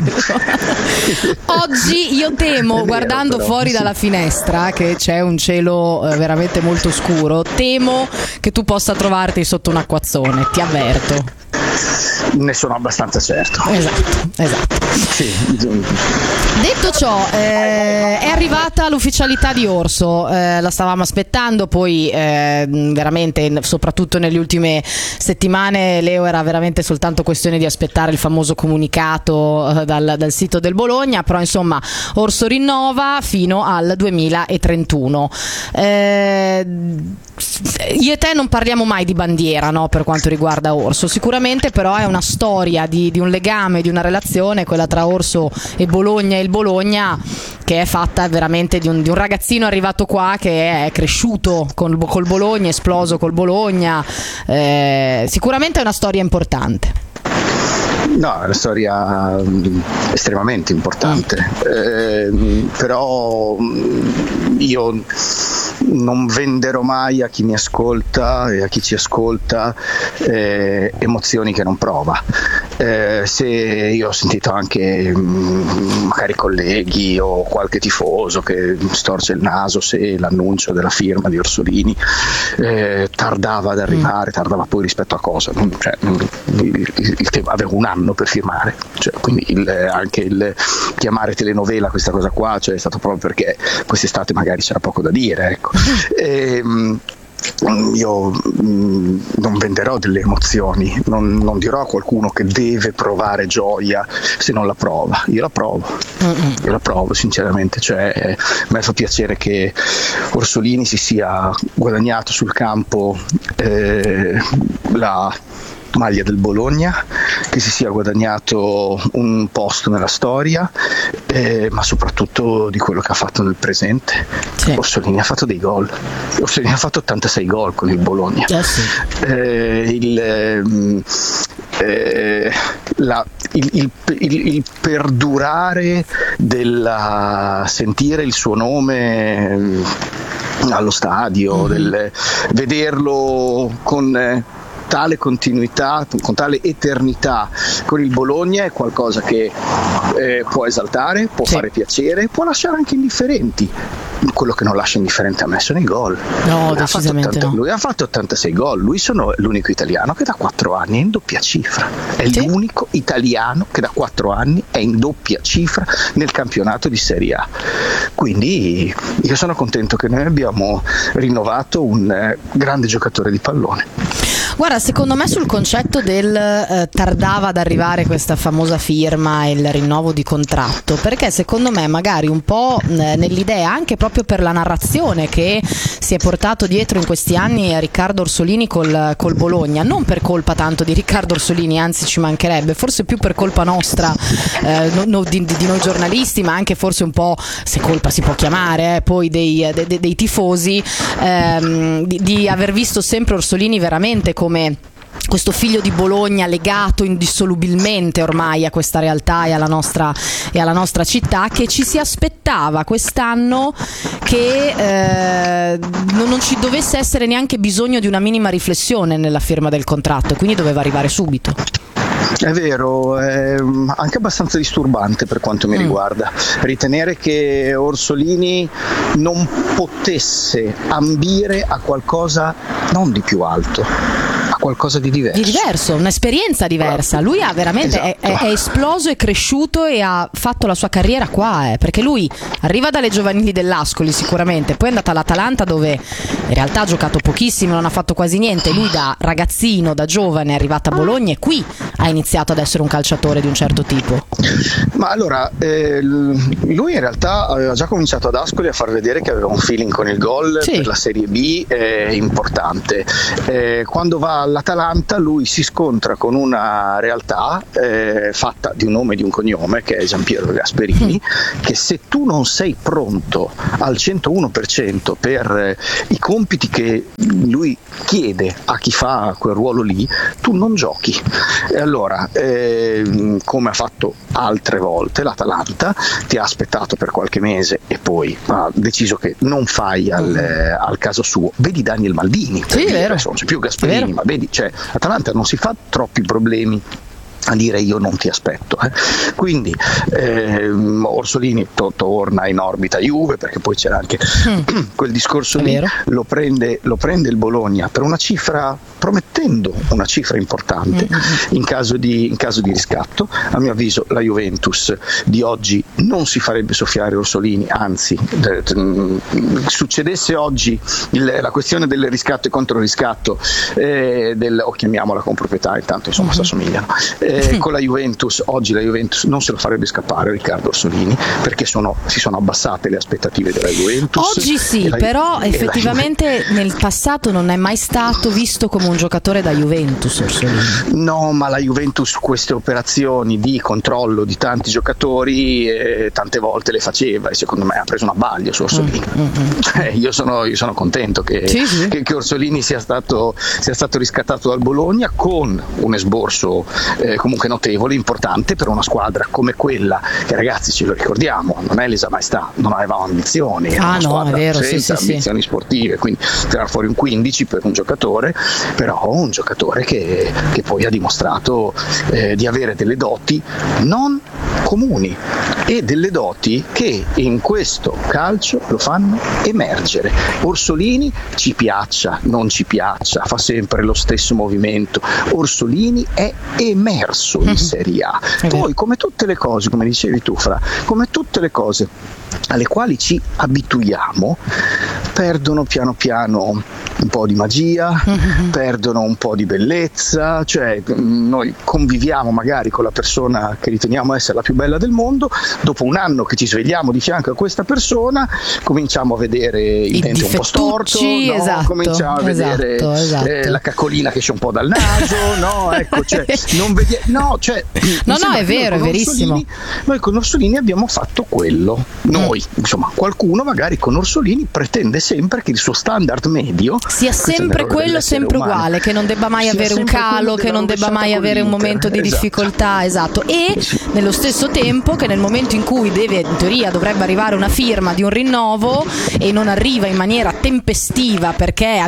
Sì. Oggi io temo, vero, guardando però, fuori sì. dalla finestra, che c'è un cielo eh, veramente molto scuro, temo che tu possa trovarti sotto un acquazzone, ti avverto. Ne sono abbastanza certo. Esatto, esatto. Sì. Detto ciò, eh, è arrivata l'ufficialità di Orso, eh, la stavamo aspettando, poi eh, veramente, soprattutto nelle ultime settimane, Leo, era veramente soltanto questione di aspettare il famoso comunicato eh, dal, dal sito del Bologna, però insomma Orso rinnova fino al duemilatrentuno. Eh, io e te non parliamo mai di bandiera, no, per quanto riguarda Orso, sicuramente però è una storia di, di un legame, di una relazione, quella tra Orso e Bologna e il Bologna, che è fatta veramente di un, di un ragazzino arrivato qua che è cresciuto con, col Bologna, esploso col Bologna, eh, sicuramente è una storia importante. No, è una storia estremamente importante, eh, però io non venderò mai a chi mi ascolta e a chi ci ascolta eh, emozioni che non prova. Eh, se io ho sentito anche mh, magari colleghi o qualche tifoso che storce il naso se l'annuncio della firma di Orsolini eh, tardava ad arrivare, tardava poi rispetto a cosa, cioè, il, il, il tema, avevo un anno per firmare, cioè, quindi il, anche il chiamare telenovela questa cosa qua, cioè, è stato proprio perché quest'estate magari c'era poco da dire, ecco. E, mh, io mh, non venderò delle emozioni, non, non dirò a qualcuno che deve provare gioia se non la prova. Io la provo, mm-hmm. io la provo sinceramente, cioè, eh, a me fa piacere che Orsolini si sia guadagnato sul campo eh, la maglia del Bologna, che si sia guadagnato un posto nella storia, eh, ma soprattutto di quello che ha fatto nel presente. Sì. Orsolini ha fatto dei gol, Orsolini ha fatto ottantasei gol con il Bologna. Yes, sì. eh, il, eh, la, il, il, il, il perdurare della sentire il suo nome allo stadio, mm-hmm. del, vederlo con eh, tale continuità, con tale eternità con il Bologna è qualcosa che eh, può esaltare, può sì. fare piacere, può lasciare anche indifferenti, quello che non lascia indifferente a me sono i gol. No, lui decisamente ha ottanta, no. Lui ha fatto ottantasei gol, lui sono l'unico italiano che da quattro anni è in doppia cifra. È sì. l'unico italiano che da quattro anni è in doppia cifra nel campionato di Serie A. Quindi io sono contento che noi abbiamo rinnovato un eh, grande giocatore di pallone. Guarda, secondo me sul concetto del eh, tardava ad arrivare questa famosa firma e il rinnovo di contratto, perché secondo me magari un po' eh, nell'idea, anche proprio per la narrazione che si è portato dietro in questi anni Riccardo Orsolini col, col Bologna, non per colpa tanto di Riccardo Orsolini, anzi ci mancherebbe, forse più per colpa nostra, eh, no, no, di, di noi giornalisti, ma anche forse un po', se colpa si può chiamare, eh, poi dei, de, de, dei tifosi, ehm, di, di aver visto sempre Orsolini veramente come questo figlio di Bologna legato indissolubilmente ormai a questa realtà e alla nostra, e alla nostra città, che ci si aspettava quest'anno che eh, non ci dovesse essere neanche bisogno di una minima riflessione nella firma del contratto, quindi doveva arrivare subito. È vero, è anche abbastanza disturbante per quanto mi mm. riguarda ritenere che Orsolini non potesse ambire a qualcosa non di più alto, a qualcosa di diverso. Di diverso, un'esperienza diversa. Lui ha veramente esatto. è, è esploso, è cresciuto e ha fatto la sua carriera qua, eh, perché lui arriva dalle giovanili dell'Ascoli sicuramente, poi è andato all'Atalanta dove in realtà ha giocato pochissimo, non ha fatto quasi niente. Lui da ragazzino, da giovane è arrivato a Bologna e qui ha iniziato ad essere un calciatore di un certo tipo. Ma allora, eh, lui in realtà aveva già cominciato ad Ascoli a far vedere che aveva un feeling con il gol sì. per la Serie B eh, importante. Eh, quando va all'Atalanta lui si scontra con una realtà eh, fatta di un nome e di un cognome, che è Giampiero Gasperini, mm. che se tu non sei pronto al centouno per cento per eh, i compiti che lui chiede a chi fa quel ruolo lì, tu non giochi. E allora, eh, come ha fatto altre volte l'Atalanta, ti ha aspettato per qualche mese e poi ha deciso che non fai al, eh, al caso suo. Vedi Daniel Maldini, per sì, dire, vero. adesso non c'è più Gasperini, ma vedi, cioè, Atalanta non si fa troppi problemi a dire io non ti aspetto, eh. Quindi ehm, Orsolini to- torna in orbita Juve, perché poi c'era anche mm. quel discorso lì, lo prende, lo prende il Bologna per una cifra, promettendo una cifra importante mm. in caso di, in caso di riscatto. A mio avviso la Juventus di oggi non si farebbe soffiare Orsolini, anzi de- de- succedesse oggi il, la questione del riscatto e controriscatto eh, del, o chiamiamola con proprietà, intanto insomma mm. si assomigliano. Eh, con la Juventus, oggi la Juventus non se lo farebbe scappare Riccardo Orsolini, perché sono, si sono abbassate le aspettative della Juventus. Oggi sì, la, però effettivamente nel passato non è mai stato visto come un giocatore da Juventus Orsolini. No, ma la Juventus queste operazioni di controllo di tanti giocatori eh, tante volte le faceva, e secondo me ha preso un abbaglio su Orsolini. Mm, mm, mm. Eh, io, sono, io sono contento che, sì, sì. che, che Orsolini sia stato, sia stato riscattato dal Bologna con un esborso eh, comunque notevole, importante per una squadra come quella che, ragazzi, ce lo ricordiamo, non è l'Esa Maestà, non avevamo ambizioni, era ah, una no, squadra è vero, senza sì, sì, ambizioni sì. sportive, quindi tirare fuori un quindici per un giocatore, però un giocatore che, che poi ha dimostrato eh, di avere delle doti non comuni e delle doti che in questo calcio lo fanno emergere. Orsolini, ci piaccia, non ci piaccia, fa sempre lo stesso movimento. Orsolini è emerso in Serie A. Poi, come tutte le cose, come dicevi tu, Fra, come tutte le cose alle quali ci abituiamo, perdono piano piano un po' di magia, mm-hmm. perdono un po' di bellezza, cioè noi conviviamo magari con la persona che riteniamo essere la più bella del mondo, dopo un anno che ci svegliamo di fianco a questa persona cominciamo a vedere il I dente un po' storto, no? Esatto, cominciamo a vedere esatto, esatto. Eh, la caccolina che esce un po' dal naso, no, ecco, cioè, non vedi- no, cioè, no, no, è vero, è verissimo. Orsolini, noi con Orsolini abbiamo fatto quello, noi, mm. insomma, qualcuno magari con Orsolini pretende sempre che il suo standard medio sia sempre quello, sempre umano, uguale, che non debba mai avere un calo, che non debba mai avere un momento di esatto. difficoltà, esatto, e nello stesso tempo che nel momento in cui deve, in teoria dovrebbe arrivare una firma di un rinnovo e non arriva in maniera tempestiva perché addirittura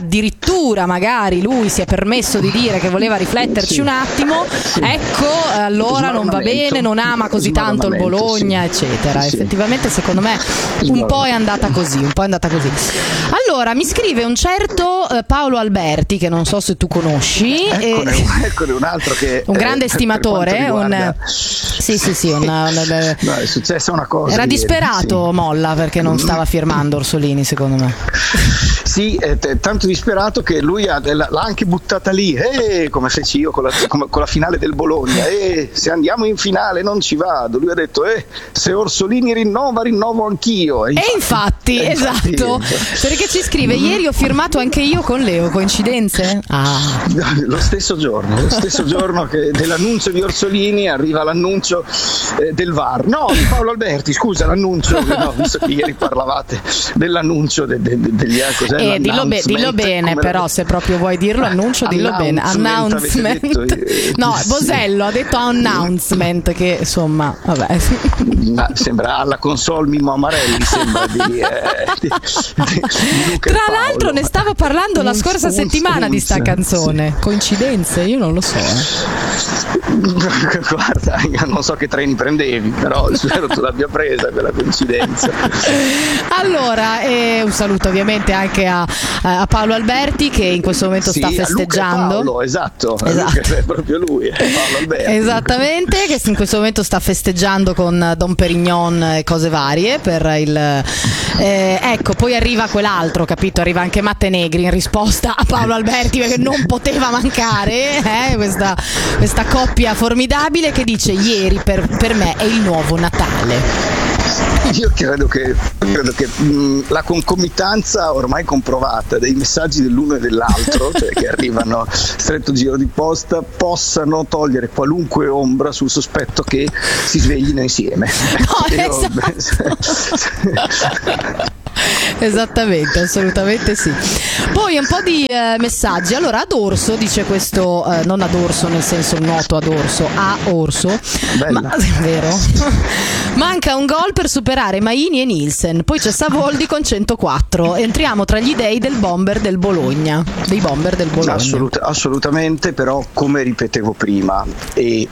addirittura magari lui si è permesso di dire che voleva rifletterci sì. un attimo, sì. ecco allora non va bene, non ama così tanto il Bologna, sì. eccetera. Sì. Effettivamente secondo me un po' è andata così, un po' è andata così. Allora mi scrive un certo eh, Paolo Alberti, che non so se tu conosci, eccone, e... eccone un altro che un grande eh, stimatore, riguarda... un... sì sì sì un... no, è successa una cosa era ieri, disperato sì. Molla perché non stava firmando Orsolini, secondo me. Sì, è t- tanto disperato che lui ha, l'ha anche buttata lì, eh, come feci io con la, con, con la finale del Bologna, eh, se andiamo in finale non ci vado. Lui ha detto eh, se Orsolini rinnova rinnovo anch'io. E infatti, e infatti, e esatto, infatti, perché ci scrive ieri ho firmato anche io con Leo, coincidenze? Ah. Lo stesso giorno, lo stesso giorno che dell'annuncio di Orsolini arriva l'annuncio eh, del V A R. No, di Paolo Alberti, scusa, l'annuncio, no, visto che ieri parlavate dell'annuncio de, de, de, degli cos'è eh, dillo, be- dillo bene, però, se proprio vuoi dirlo, annuncio, dillo bene. Announcement. Detto, eh, no, Bosello ha detto announcement, che insomma, vabbè. Ma sembra alla console Mimmo Amarelli, sembra di, eh, di, di, di Luca. Tra l'altro ne stavo parlando la scorsa un, settimana un, di sta canzone. Sì. Coincidenze? Io non lo so. Eh. Guarda, non so che treni prendevi, però spero tu l'abbia presa quella coincidenza. Allora, eh, un saluto ovviamente anche a, a Paolo Alberti, che in questo momento sì, sta festeggiando. Paolo, esatto, esatto. Luca, è proprio lui, è Paolo Alberti. Esattamente, che in questo momento sta festeggiando con Dom Perignon e cose varie per il eh, ecco, poi arriva quell'altro, capito? Arriva anche Matte Negri in risposta a Paolo Alberti, perché non poteva mancare eh, questa, questa coppia formidabile, che dice ieri per, per me è il nuovo Natale. Io credo che, credo che mh, la concomitanza ormai comprovata dei messaggi dell'uno e dell'altro, cioè che arrivano stretto giro di posta, possano togliere qualunque ombra sul sospetto che si sveglino insieme. No, Io, esatto. Esattamente, assolutamente sì. Poi un po' di eh, messaggi. Allora, ad Orso dice questo, eh, non ad Orso nel senso noto ad Orso, a Orso. Bella. Ma, è vero. Manca un gol per superare Maini e Nielsen. Poi c'è Savoldi con centoquattro. Entriamo tra gli dei del bomber del Bologna. Dei bomber del Bologna. Assolut- assolutamente, però come ripetevo prima, e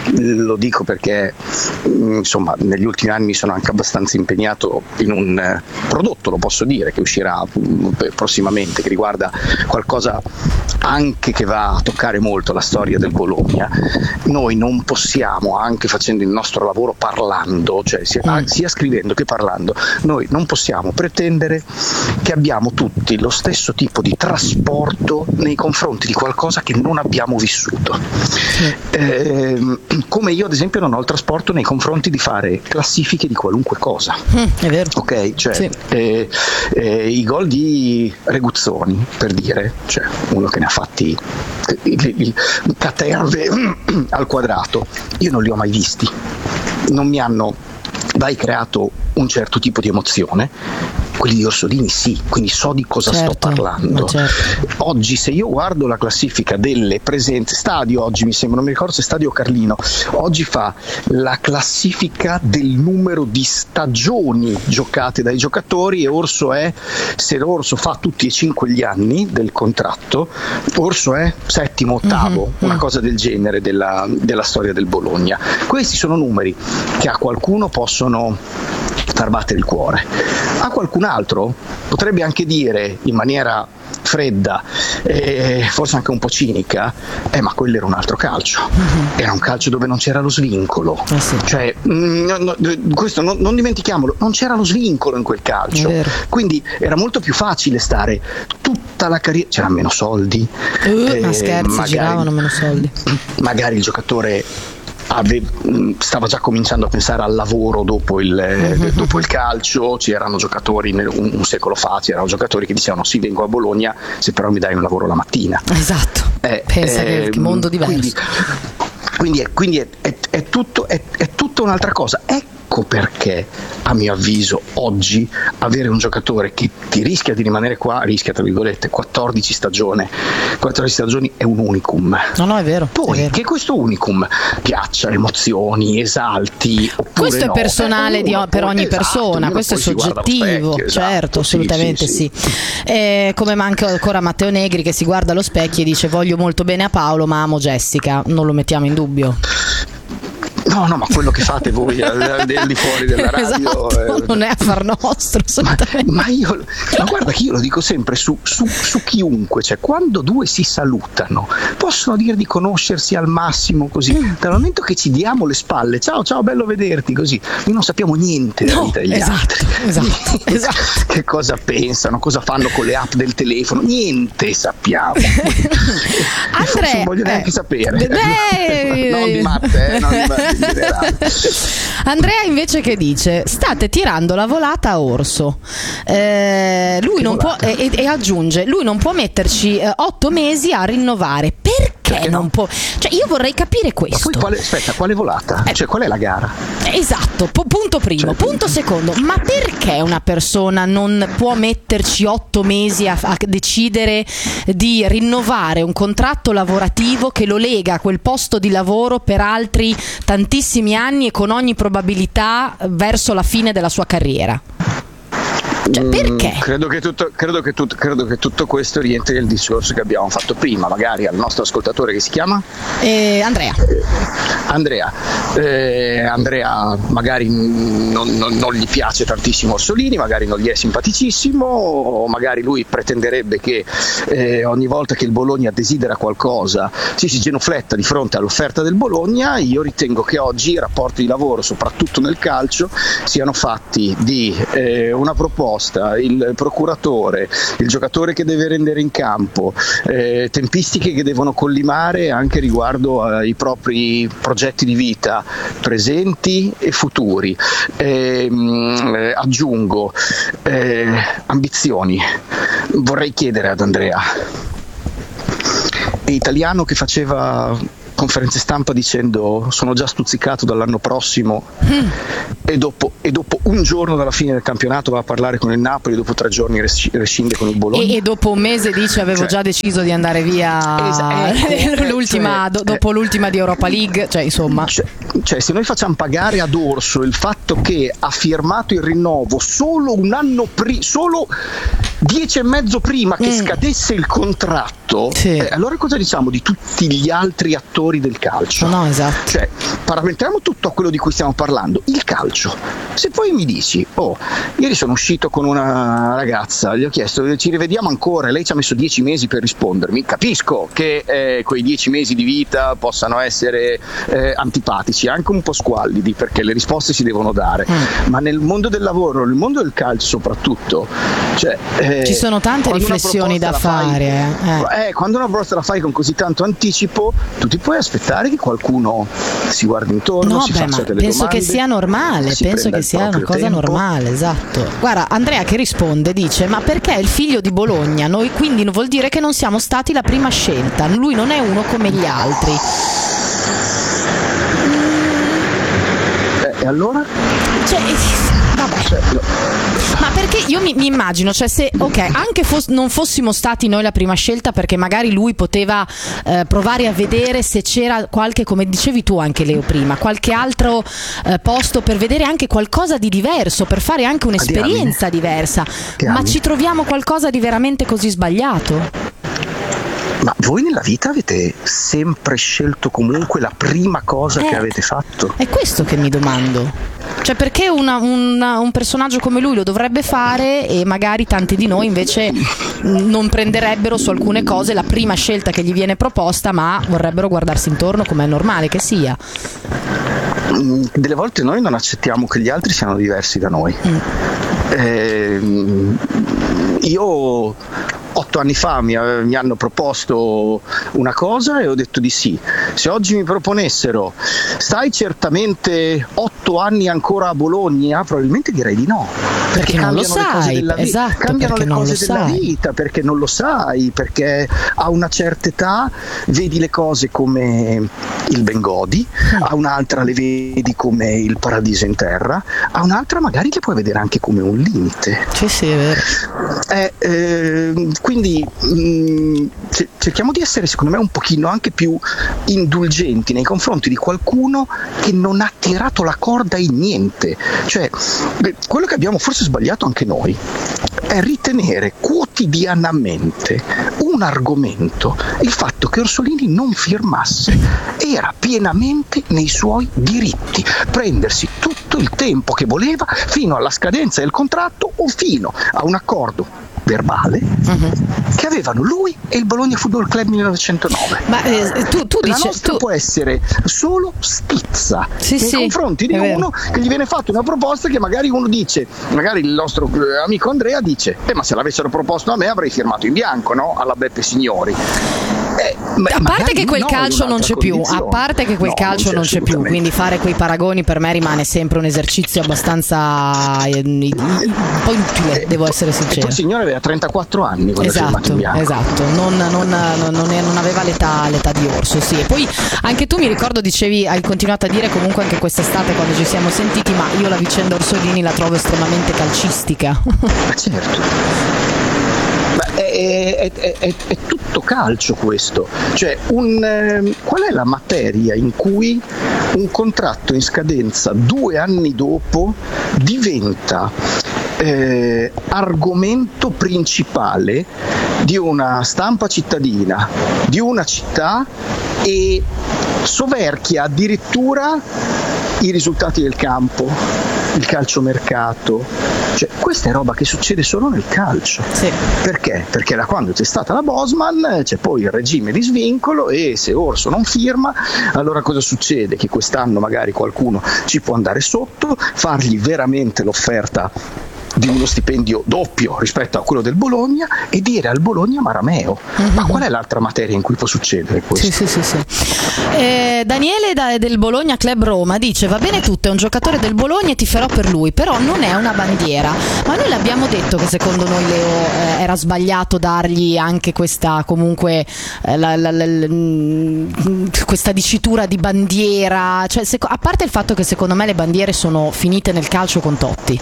lo dico perché insomma negli ultimi anni mi sono anche abbastanza impegnato in un eh, prodotto, lo posso dire, che uscirà prossimamente, che riguarda qualcosa anche che va a toccare molto la storia del Bologna. Noi non possiamo, anche facendo il nostro lavoro parlando, cioè sia, mm. sia scrivendo che parlando, noi non possiamo pretendere che abbiamo tutti lo stesso tipo di trasporto nei confronti di qualcosa che non abbiamo vissuto. Mm. Eh, come io ad esempio non ho il trasporto nei confronti di fare classifiche di qualunque cosa. Mm, è vero. Ok, cioè sì. eh, eh, i gol di Reguzzoni, per dire, cioè uno che ne ha fatti il, il caterve al quadrato, io non li ho mai visti, non mi hanno mai creato un certo tipo di emozione. Quelli di Orsolini sì, quindi so di cosa certo, sto parlando. Certo. Oggi se io guardo la classifica delle presenze, Stadio oggi mi sembra, non mi ricordo se Stadio Carlino, oggi fa la classifica del numero di stagioni giocate dai giocatori, e Orso è, se Orso fa tutti e cinque gli anni del contratto, Orso è settimo, ottavo, mm-hmm. una cosa del genere della, della storia del Bologna. Questi sono numeri che a qualcuno possono far battere il cuore, a qualcun altro potrebbe anche dire in maniera fredda e forse anche un po' cinica, eh ma quello era un altro calcio, mm-hmm. era un calcio dove non c'era lo svincolo, eh sì. cioè mh, no, questo non, non dimentichiamolo, non c'era lo svincolo in quel calcio, quindi era molto più facile stare tutta la carriera, c'erano meno soldi, uh, eh, ma scherzi, magari, giravano meno soldi, magari il giocatore Ave, stava già cominciando a pensare al lavoro dopo il, mm-hmm. dopo il calcio. C'erano giocatori nel, un, un secolo fa, c'erano giocatori che dicevano sì, vengo a Bologna se però mi dai un lavoro la mattina. Esatto, eh, pensa eh, che mondo diverso. Quindi, quindi, è, quindi è, è, è, tutto, è, è tutta un'altra cosa. Ecco perché a mio avviso oggi avere un giocatore che ti rischia di rimanere qua, rischia tra virgolette, quattordici stagioni, quattordici stagioni è un unicum. No, no, è vero. Poi è vero. che questo unicum piaccia, emozioni, esalti, questo no, è personale eh, di, per ogni esatto, persona, questo è soggettivo, specchio, certo, esatto, assolutamente sì, sì. sì. Eh, come manca ancora Matteo Negri che si guarda allo specchio e dice voglio molto bene a Paolo ma amo Jessica, non lo mettiamo in dubbio. No, no, ma quello che fate voi al, al di fuori della radio esatto, eh, non è affar nostro assolutamente. Ma, ma io ma guarda che io lo dico sempre su, su, su chiunque, cioè quando due si salutano possono dire di conoscersi al massimo così, mm. dal momento che ci diamo le spalle, ciao ciao bello vederti, così noi non sappiamo niente della no, vita degli esatto, altri, esatto, esatto. Che cosa pensano, cosa fanno con le app del telefono, niente sappiamo. Andrea, non voglio neanche eh, sapere, beh, non di Matte, eh, non di Matte. Andrea invece che dice state tirando la volata a Orso, eh, lui che non volata? può e, e aggiunge lui non può metterci eh, otto mesi a rinnovare, perché Perché non no? può? Cioè io vorrei capire questo. Ma poi quale, aspetta, quale volata? Eh, cioè qual è la gara? Esatto, po- punto primo, cioè, punto secondo, ma perché una persona non può metterci otto mesi a, a decidere di rinnovare un contratto lavorativo che lo lega a quel posto di lavoro per altri tantissimi anni e con ogni probabilità verso la fine della sua carriera? Cioè, perché? Mm, credo, che tutto, credo, che tutto, credo che tutto questo rientri nel discorso che abbiamo fatto prima, magari al nostro ascoltatore che si chiama? Eh, Andrea. Eh, Andrea. Eh, Andrea magari non, non, non gli piace tantissimo Orsolini, magari non gli è simpaticissimo, o magari lui pretenderebbe che eh, ogni volta che il Bologna desidera qualcosa si si genufletta di fronte all'offerta del Bologna. Io ritengo che oggi i rapporti di lavoro, soprattutto nel calcio, siano fatti di eh, una proposta, il procuratore, il giocatore che deve rendere in campo, eh, tempistiche che devono collimare anche riguardo ai propri progetti di vita presenti e futuri. Eh, eh, aggiungo eh, ambizioni. Vorrei chiedere ad Andrea, è italiano che faceva conferenze stampa dicendo sono già stuzzicato dall'anno prossimo mm. e, dopo, e dopo un giorno dalla fine del campionato va a parlare con il Napoli, dopo tre giorni res- rescinde con il Bologna e, e dopo un mese dice avevo cioè, già deciso di andare via esa- l'ultima, cioè, do- dopo eh, l'ultima di Europa League, cioè insomma cioè, cioè se noi facciamo pagare ad Orso il fatto che ha firmato il rinnovo solo un anno prima, solo dieci e mezzo prima che mm. scadesse il contratto, sì. eh, allora cosa diciamo di tutti gli altri attori del calcio? No, esatto. Cioè, parametriamo tutto a quello di cui stiamo parlando, il calcio. Se poi mi dici, oh, ieri sono uscito con una ragazza, gli ho chiesto, ci rivediamo ancora, e lei ci ha messo dieci mesi per rispondermi, capisco che eh, quei dieci mesi di vita possano essere eh, antipatici, anche un po' squallidi, perché le risposte si devono dare, mm. ma nel mondo del lavoro, nel mondo del calcio soprattutto, cioè, eh, ci sono tante riflessioni da fare. Fai, eh. Eh, quando una proposta la fai con così tanto anticipo, tu ti puoi aspettare che qualcuno si guardi intorno, no, si beh, faccia delle penso domande, che sia normale, penso che sia una cosa tempo. normale, esatto. Guarda, Andrea che risponde dice ma perché è il figlio di Bologna, noi quindi vuol dire che non siamo stati la prima scelta, lui non è uno come gli altri. Eh, e allora? Cioè, vabbè. Cioè, no. Ma perché io mi, mi immagino, cioè se ok, anche fos- non fossimo stati noi la prima scelta, perché magari lui poteva eh, provare a vedere se c'era qualche, come dicevi tu anche Leo prima, qualche altro eh, posto per vedere anche qualcosa di diverso, per fare anche un'esperienza diversa. Ma ci troviamo qualcosa di veramente così sbagliato? Ma voi nella vita avete sempre scelto comunque la prima cosa eh, che avete fatto? È questo che mi domando. Cioè perché una, una, un personaggio come lui lo dovrebbe fare e magari tanti di noi invece non prenderebbero su alcune cose la prima scelta che gli viene proposta, ma vorrebbero guardarsi intorno come è normale che sia. Delle volte noi non accettiamo che gli altri siano diversi da noi. Mm. Eh, io ho otto anni fa mi, mi hanno proposto una cosa e ho detto di sì. Se oggi mi proponessero stai certamente otto anni ancora a Bologna, probabilmente direi di no, perché, perché non lo cambiano le cose sai, della vita, esatto, cambiano perché le non cose lo della sai. vita, perché non lo sai, perché a una certa età vedi le cose come il Bengodi, a un'altra le vedi come il paradiso in terra, a un'altra magari le puoi vedere anche come un limite. Sì, sì, è vero. Eh, eh, quindi mh, cerchiamo di essere, secondo me, un pochino anche più indulgenti nei confronti di qualcuno che non ha tirato la corda in niente. Cioè, quello che abbiamo forse sbagliato anche noi è ritenere quotidianamente un argomento il fatto che Orsolini non firmasse. Era pienamente nei suoi diritti prendersi tutto il tempo che voleva fino alla scadenza del contratto o fino a un accordo verbale uh-huh. che avevano lui e il Bologna Football Club millenovecentonove. Ma eh, tu, tu la dici, nostra tu... può essere solo stizza sì, nei sì, confronti di uno che gli viene fatta una proposta che magari uno dice, magari il nostro amico Andrea dice eh ma se l'avessero proposto a me avrei firmato in bianco, no? Alla Beppe Signori. Eh, a parte che quel no, calcio non c'è più, a parte che quel no, calcio non c'è, non c'è più, quindi fare quei paragoni per me rimane sempre un esercizio abbastanza eh, un po' inutile, devo essere sincero. Il signore aveva trentaquattro anni quando esatto, esatto, non, non, non, non aveva l'età, l'età di Orso, sì. E poi anche tu mi ricordo dicevi, hai continuato a dire comunque anche quest'estate quando ci siamo sentiti, ma io la vicenda Orsolini la trovo estremamente calcistica. Ma certo. È, è, è, è tutto calcio questo, cioè un, eh, qual è la materia in cui un contratto in scadenza due anni dopo diventa eh, argomento principale di una stampa cittadina, di una città e soverchia addirittura i risultati del campo, il calciomercato, cioè questa è roba che succede solo nel calcio. Sì. Perché? Perché da quando c'è stata la Bosman c'è poi il regime di svincolo e se Orso non firma allora cosa succede? Che quest'anno magari qualcuno ci può andare sotto, fargli veramente l'offerta di uno stipendio doppio rispetto a quello del Bologna e dire al Bologna Marameo. Uh-huh. Ma qual è l'altra materia in cui può succedere questo? Sì, sì, sì, sì. Eh, Daniele da, del Bologna Club Roma dice va bene tutto, è un giocatore del Bologna e tiferò per lui, però non è una bandiera. Ma noi l'abbiamo detto che secondo noi Leo eh, era sbagliato dargli anche questa comunque eh, la, la, la, la, questa dicitura di bandiera, cioè, se, a parte il fatto che secondo me le bandiere sono finite nel calcio con Totti.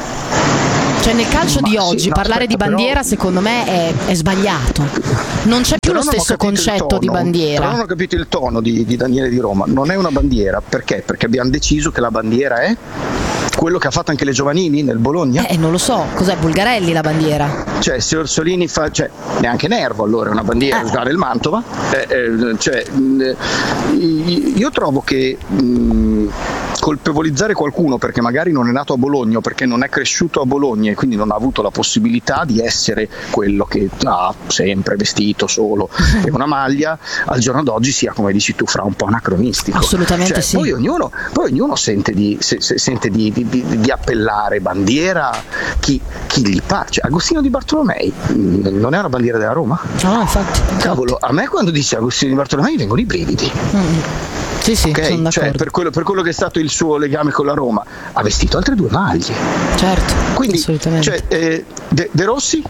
Cioè nel calcio Ma di sì, oggi no, parlare aspetta, di bandiera però... secondo me è, è sbagliato. Non c'è più però lo stesso concetto di bandiera. Però non ho capito il tono di, di Daniele di Roma. Non è una bandiera, perché? Perché abbiamo deciso che la bandiera è quello che ha fatto anche le giovanili nel Bologna? Eh, non lo so, cos'è Bulgarelli la bandiera? Cioè se Orsolini fa, cioè neanche Nervo allora è una bandiera, giocare il Mantova, eh, eh, cioè mh, io trovo che mh, colpevolizzare qualcuno perché magari non è nato a Bologna o perché non è cresciuto a Bologna e quindi non ha avuto la possibilità di essere quello che ha sempre vestito solo e una maglia, al giorno d'oggi sia, come dici tu, fra un po' anacronistico. Assolutamente cioè, sì. Poi ognuno, poi ognuno sente di, se, se, sente di, di, di, di appellare bandiera chi, chi gli pare. Cioè, Agostino Di Bartolomei non è una bandiera della Roma? No, infatti. Cavolo, a me quando dice Agostino Di Bartolomei vengono i brividi. Mm. Sì, sì, okay? sono Cioè, per quello, per quello che è stato il suo legame con la Roma, ha vestito altre due maglie. Certo, quindi, assolutamente. Cioè, eh, De, De Rossi?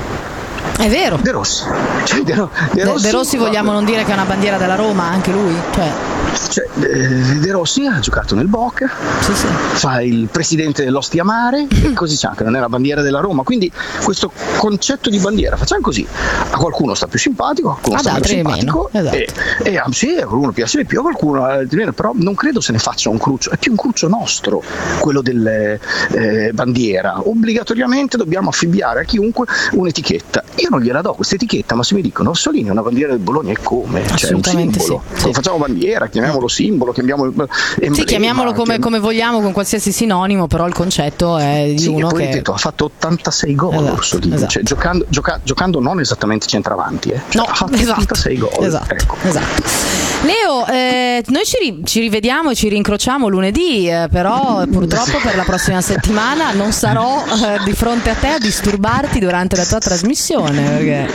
È vero. De Rossi. Cioè, De, Ro- De Rossi, De, De Rossi vogliamo non dire che è una bandiera della Roma, anche lui? Cioè, cioè eh, De Rossi ha giocato nel Boca, sì, sì. fa il presidente dell'Ostia Mare, e così c'è anche, non è la bandiera della Roma. Quindi questo concetto di bandiera, facciamo così: a qualcuno sta più simpatico, a qualcuno Ad sta meno simpatico, meno. Esatto. e, e ah, sì, a qualcuno piace di più, a qualcuno eh, di meno, però non credo se ne faccia un cruccio, è più un cruccio nostro quello delle eh, bandiera. Obbligatoriamente dobbiamo affibbiare a chiunque un'etichetta. Io non gliela do questa etichetta, ma se mi dicono Orsolini è una bandiera del Bologna, è come? Cioè, è un simbolo. Sì, sì. Facciamo bandiera, chiamiamolo simbolo, chiamiamolo emblema, sì, chiamiamolo come, come vogliamo, con qualsiasi sinonimo, però il concetto è di sì, uno e poi che detto, ha fatto ottantasei gol, esatto, Orsolini, esatto. Cioè, giocando, gioca, giocando non esattamente centravanti, eh. Cioè, no, ha fatto esatto, ottantasei gol. Esatto, ecco. esatto. Leo, eh, noi ci, ri- ci rivediamo e ci rincrociamo lunedì, eh, però purtroppo per la prossima settimana non sarò eh, di fronte a te a disturbarti durante la tua trasmissione, perché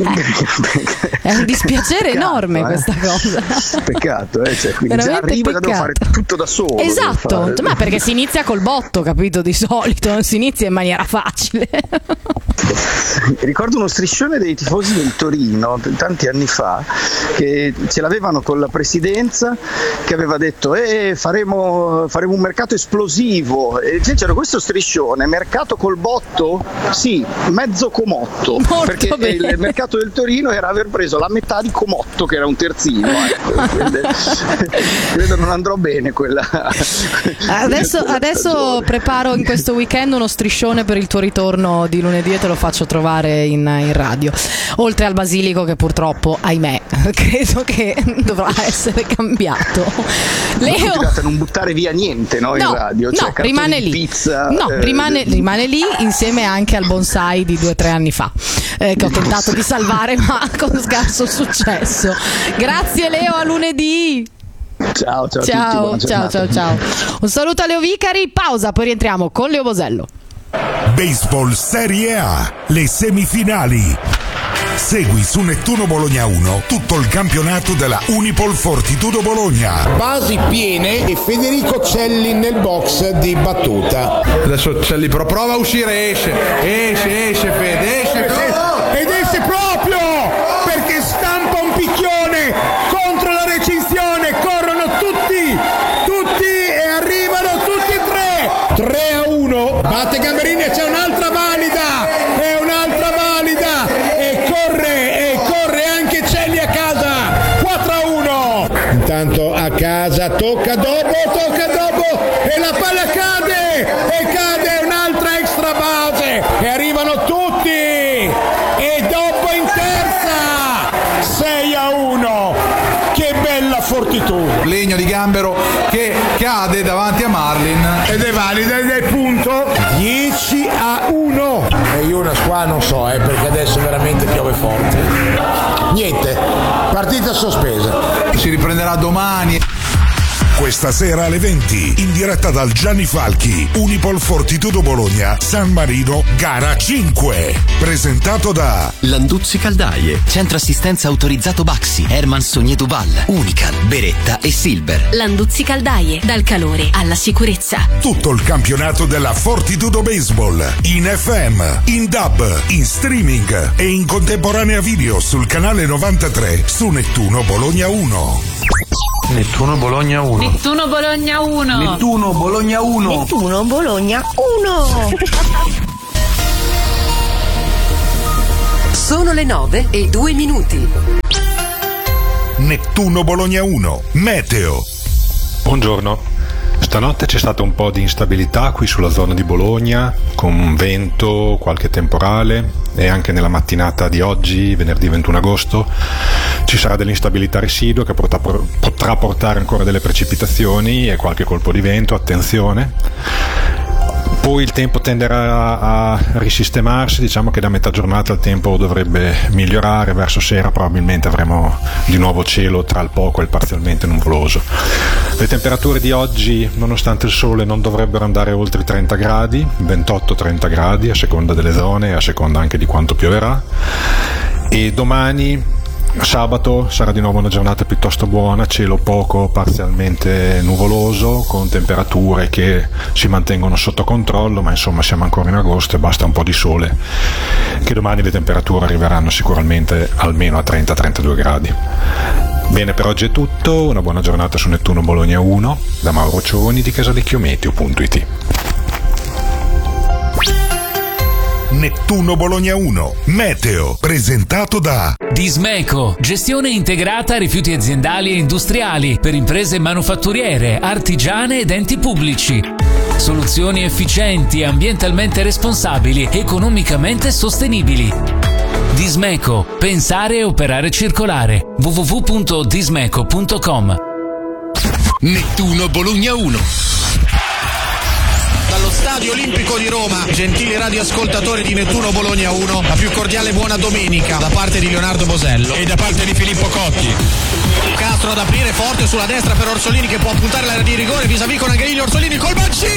eh, è un dispiacere peccato, enorme eh. questa cosa. Peccato, eh? Cioè, quindi già Veramente arriva che devo fare peccato. tutto da solo. Esatto, devo fare- ma perché si inizia col botto, capito? Di solito non si inizia in maniera facile. Ricordo uno striscione dei tifosi del Torino t- tanti anni fa che ce l'avevano con la presidenza, che aveva detto eh, faremo, faremo un mercato esplosivo, e c'era questo striscione: mercato col botto? Sì, mezzo Comotto. Molto perché bene. il mercato del Torino era aver preso la metà di Comotto, che era un terzino, ecco. Quindi, credo non andrò bene quella. Adesso, quella adesso stagione. preparo in questo weekend uno striscione per il tuo ritorno di lunedì e te lo faccio trovare in, in radio. Oltre al basilico, che purtroppo, ahimè, credo che dovrà essere cambiato. Leo, Scusate, non buttare via niente, no, in no, radio, cioè no, cartoni rimane di lì. pizza, No, eh, rimane, rimane lì insieme anche al bonsai di due o tre anni fa, eh, che ho tentato di salvare ma con scarso successo. Grazie Leo, a lunedì. Ciao, ciao, a tutti, Ciao, buona ciao, giornata. ciao, ciao. Un saluto a Leo Vicari, pausa, poi rientriamo con Leo Bosello. Baseball Serie A, le semifinali. Segui su Nettuno Bologna uno tutto il campionato della Unipol Fortitudo Bologna. Basi piene e Federico Celli nel box di battuta. Adesso Celli però prova a uscire, esce, esce, esce Fede, esce. Ed esce proprio perché stampa un picchione contro la recinzione. Corrono tutti, tutti e arrivano tutti e tre. tre a uno. Batte Gamberini e c'è un'altra valida. E un'altra valida. E corre, e corre anche Celli a casa. quattro a uno. Intanto a casa tocca dopo, tocca dopo. E la palla cade. E cade un'altra extra base. E arrivano tutti. E dopo in terza. sei a uno. Che bella fortitudo. Legno di Gambero che cade davanti a Marlin. Ed è valida ed è punto dieci a uno. E io una qua non so, eh, perché adesso veramente piove forte. Niente, partita sospesa. Si riprenderà domani. Questa sera alle venti, in diretta dal Gianni Falchi, Unipol Fortitudo Bologna, San Marino, gara cinque. Presentato da Landuzzi Caldaie, centro assistenza autorizzato Baxi, Herman Sogné Duval, Unical, Beretta e Silver. Landuzzi Caldaie, dal calore alla sicurezza. tutto il campionato della Fortitudo Baseball, in F M, in D A B, in streaming e in contemporanea video sul canale novantatré su Nettuno Bologna uno. Nettuno Bologna uno. Nettuno Bologna uno. Nettuno Bologna uno. Nettuno Bologna uno. Sono le nove e due minuti. Nettuno Bologna uno, meteo. Buongiorno. Stanotte c'è stata un po' di instabilità qui sulla zona di Bologna, con vento, qualche temporale, e anche nella mattinata di oggi, venerdì ventuno agosto, ci sarà dell'instabilità residua che potrà, potrà portare ancora delle precipitazioni e qualche colpo di vento, attenzione. Poi il tempo tenderà a risistemarsi, diciamo che da metà giornata il tempo dovrebbe migliorare, verso sera probabilmente avremo di nuovo cielo tra il poco e il parzialmente nuvoloso. Le temperature di oggi, nonostante il sole, non dovrebbero andare oltre i trenta gradi, ventotto trenta gradi a seconda delle zone e a seconda anche di quanto pioverà. E domani, sabato, sarà di nuovo una giornata piuttosto buona, cielo poco parzialmente nuvoloso, con temperature che si mantengono sotto controllo, ma insomma siamo ancora in agosto e basta un po' di sole, che domani le temperature arriveranno sicuramente almeno a trenta trentadue gradi. Bene, per oggi è tutto, una buona giornata su Nettuno Bologna uno, da Mauro Cioni di casalecchiometeo punto it. Nettuno Bologna uno, meteo, presentato da Dismeco, gestione integrata rifiuti aziendali e industriali per imprese manufatturiere, artigiane ed enti pubblici. Soluzioni efficienti, ambientalmente responsabili, economicamente sostenibili. Dismeco, pensare e operare circolare. w w w punto dismeco punto com. Nettuno Bologna uno. Dallo Stadio Olimpico di Roma, gentili radioascoltatori di Nettuno Bologna uno, la più cordiale buona domenica da parte di Leonardo Bosello e da parte di Filippo Cotti. Castro ad aprire forte sulla destra per Orsolini che può puntare l'area di rigore vis-à-vis con Angelini. Orsolini col Mancini.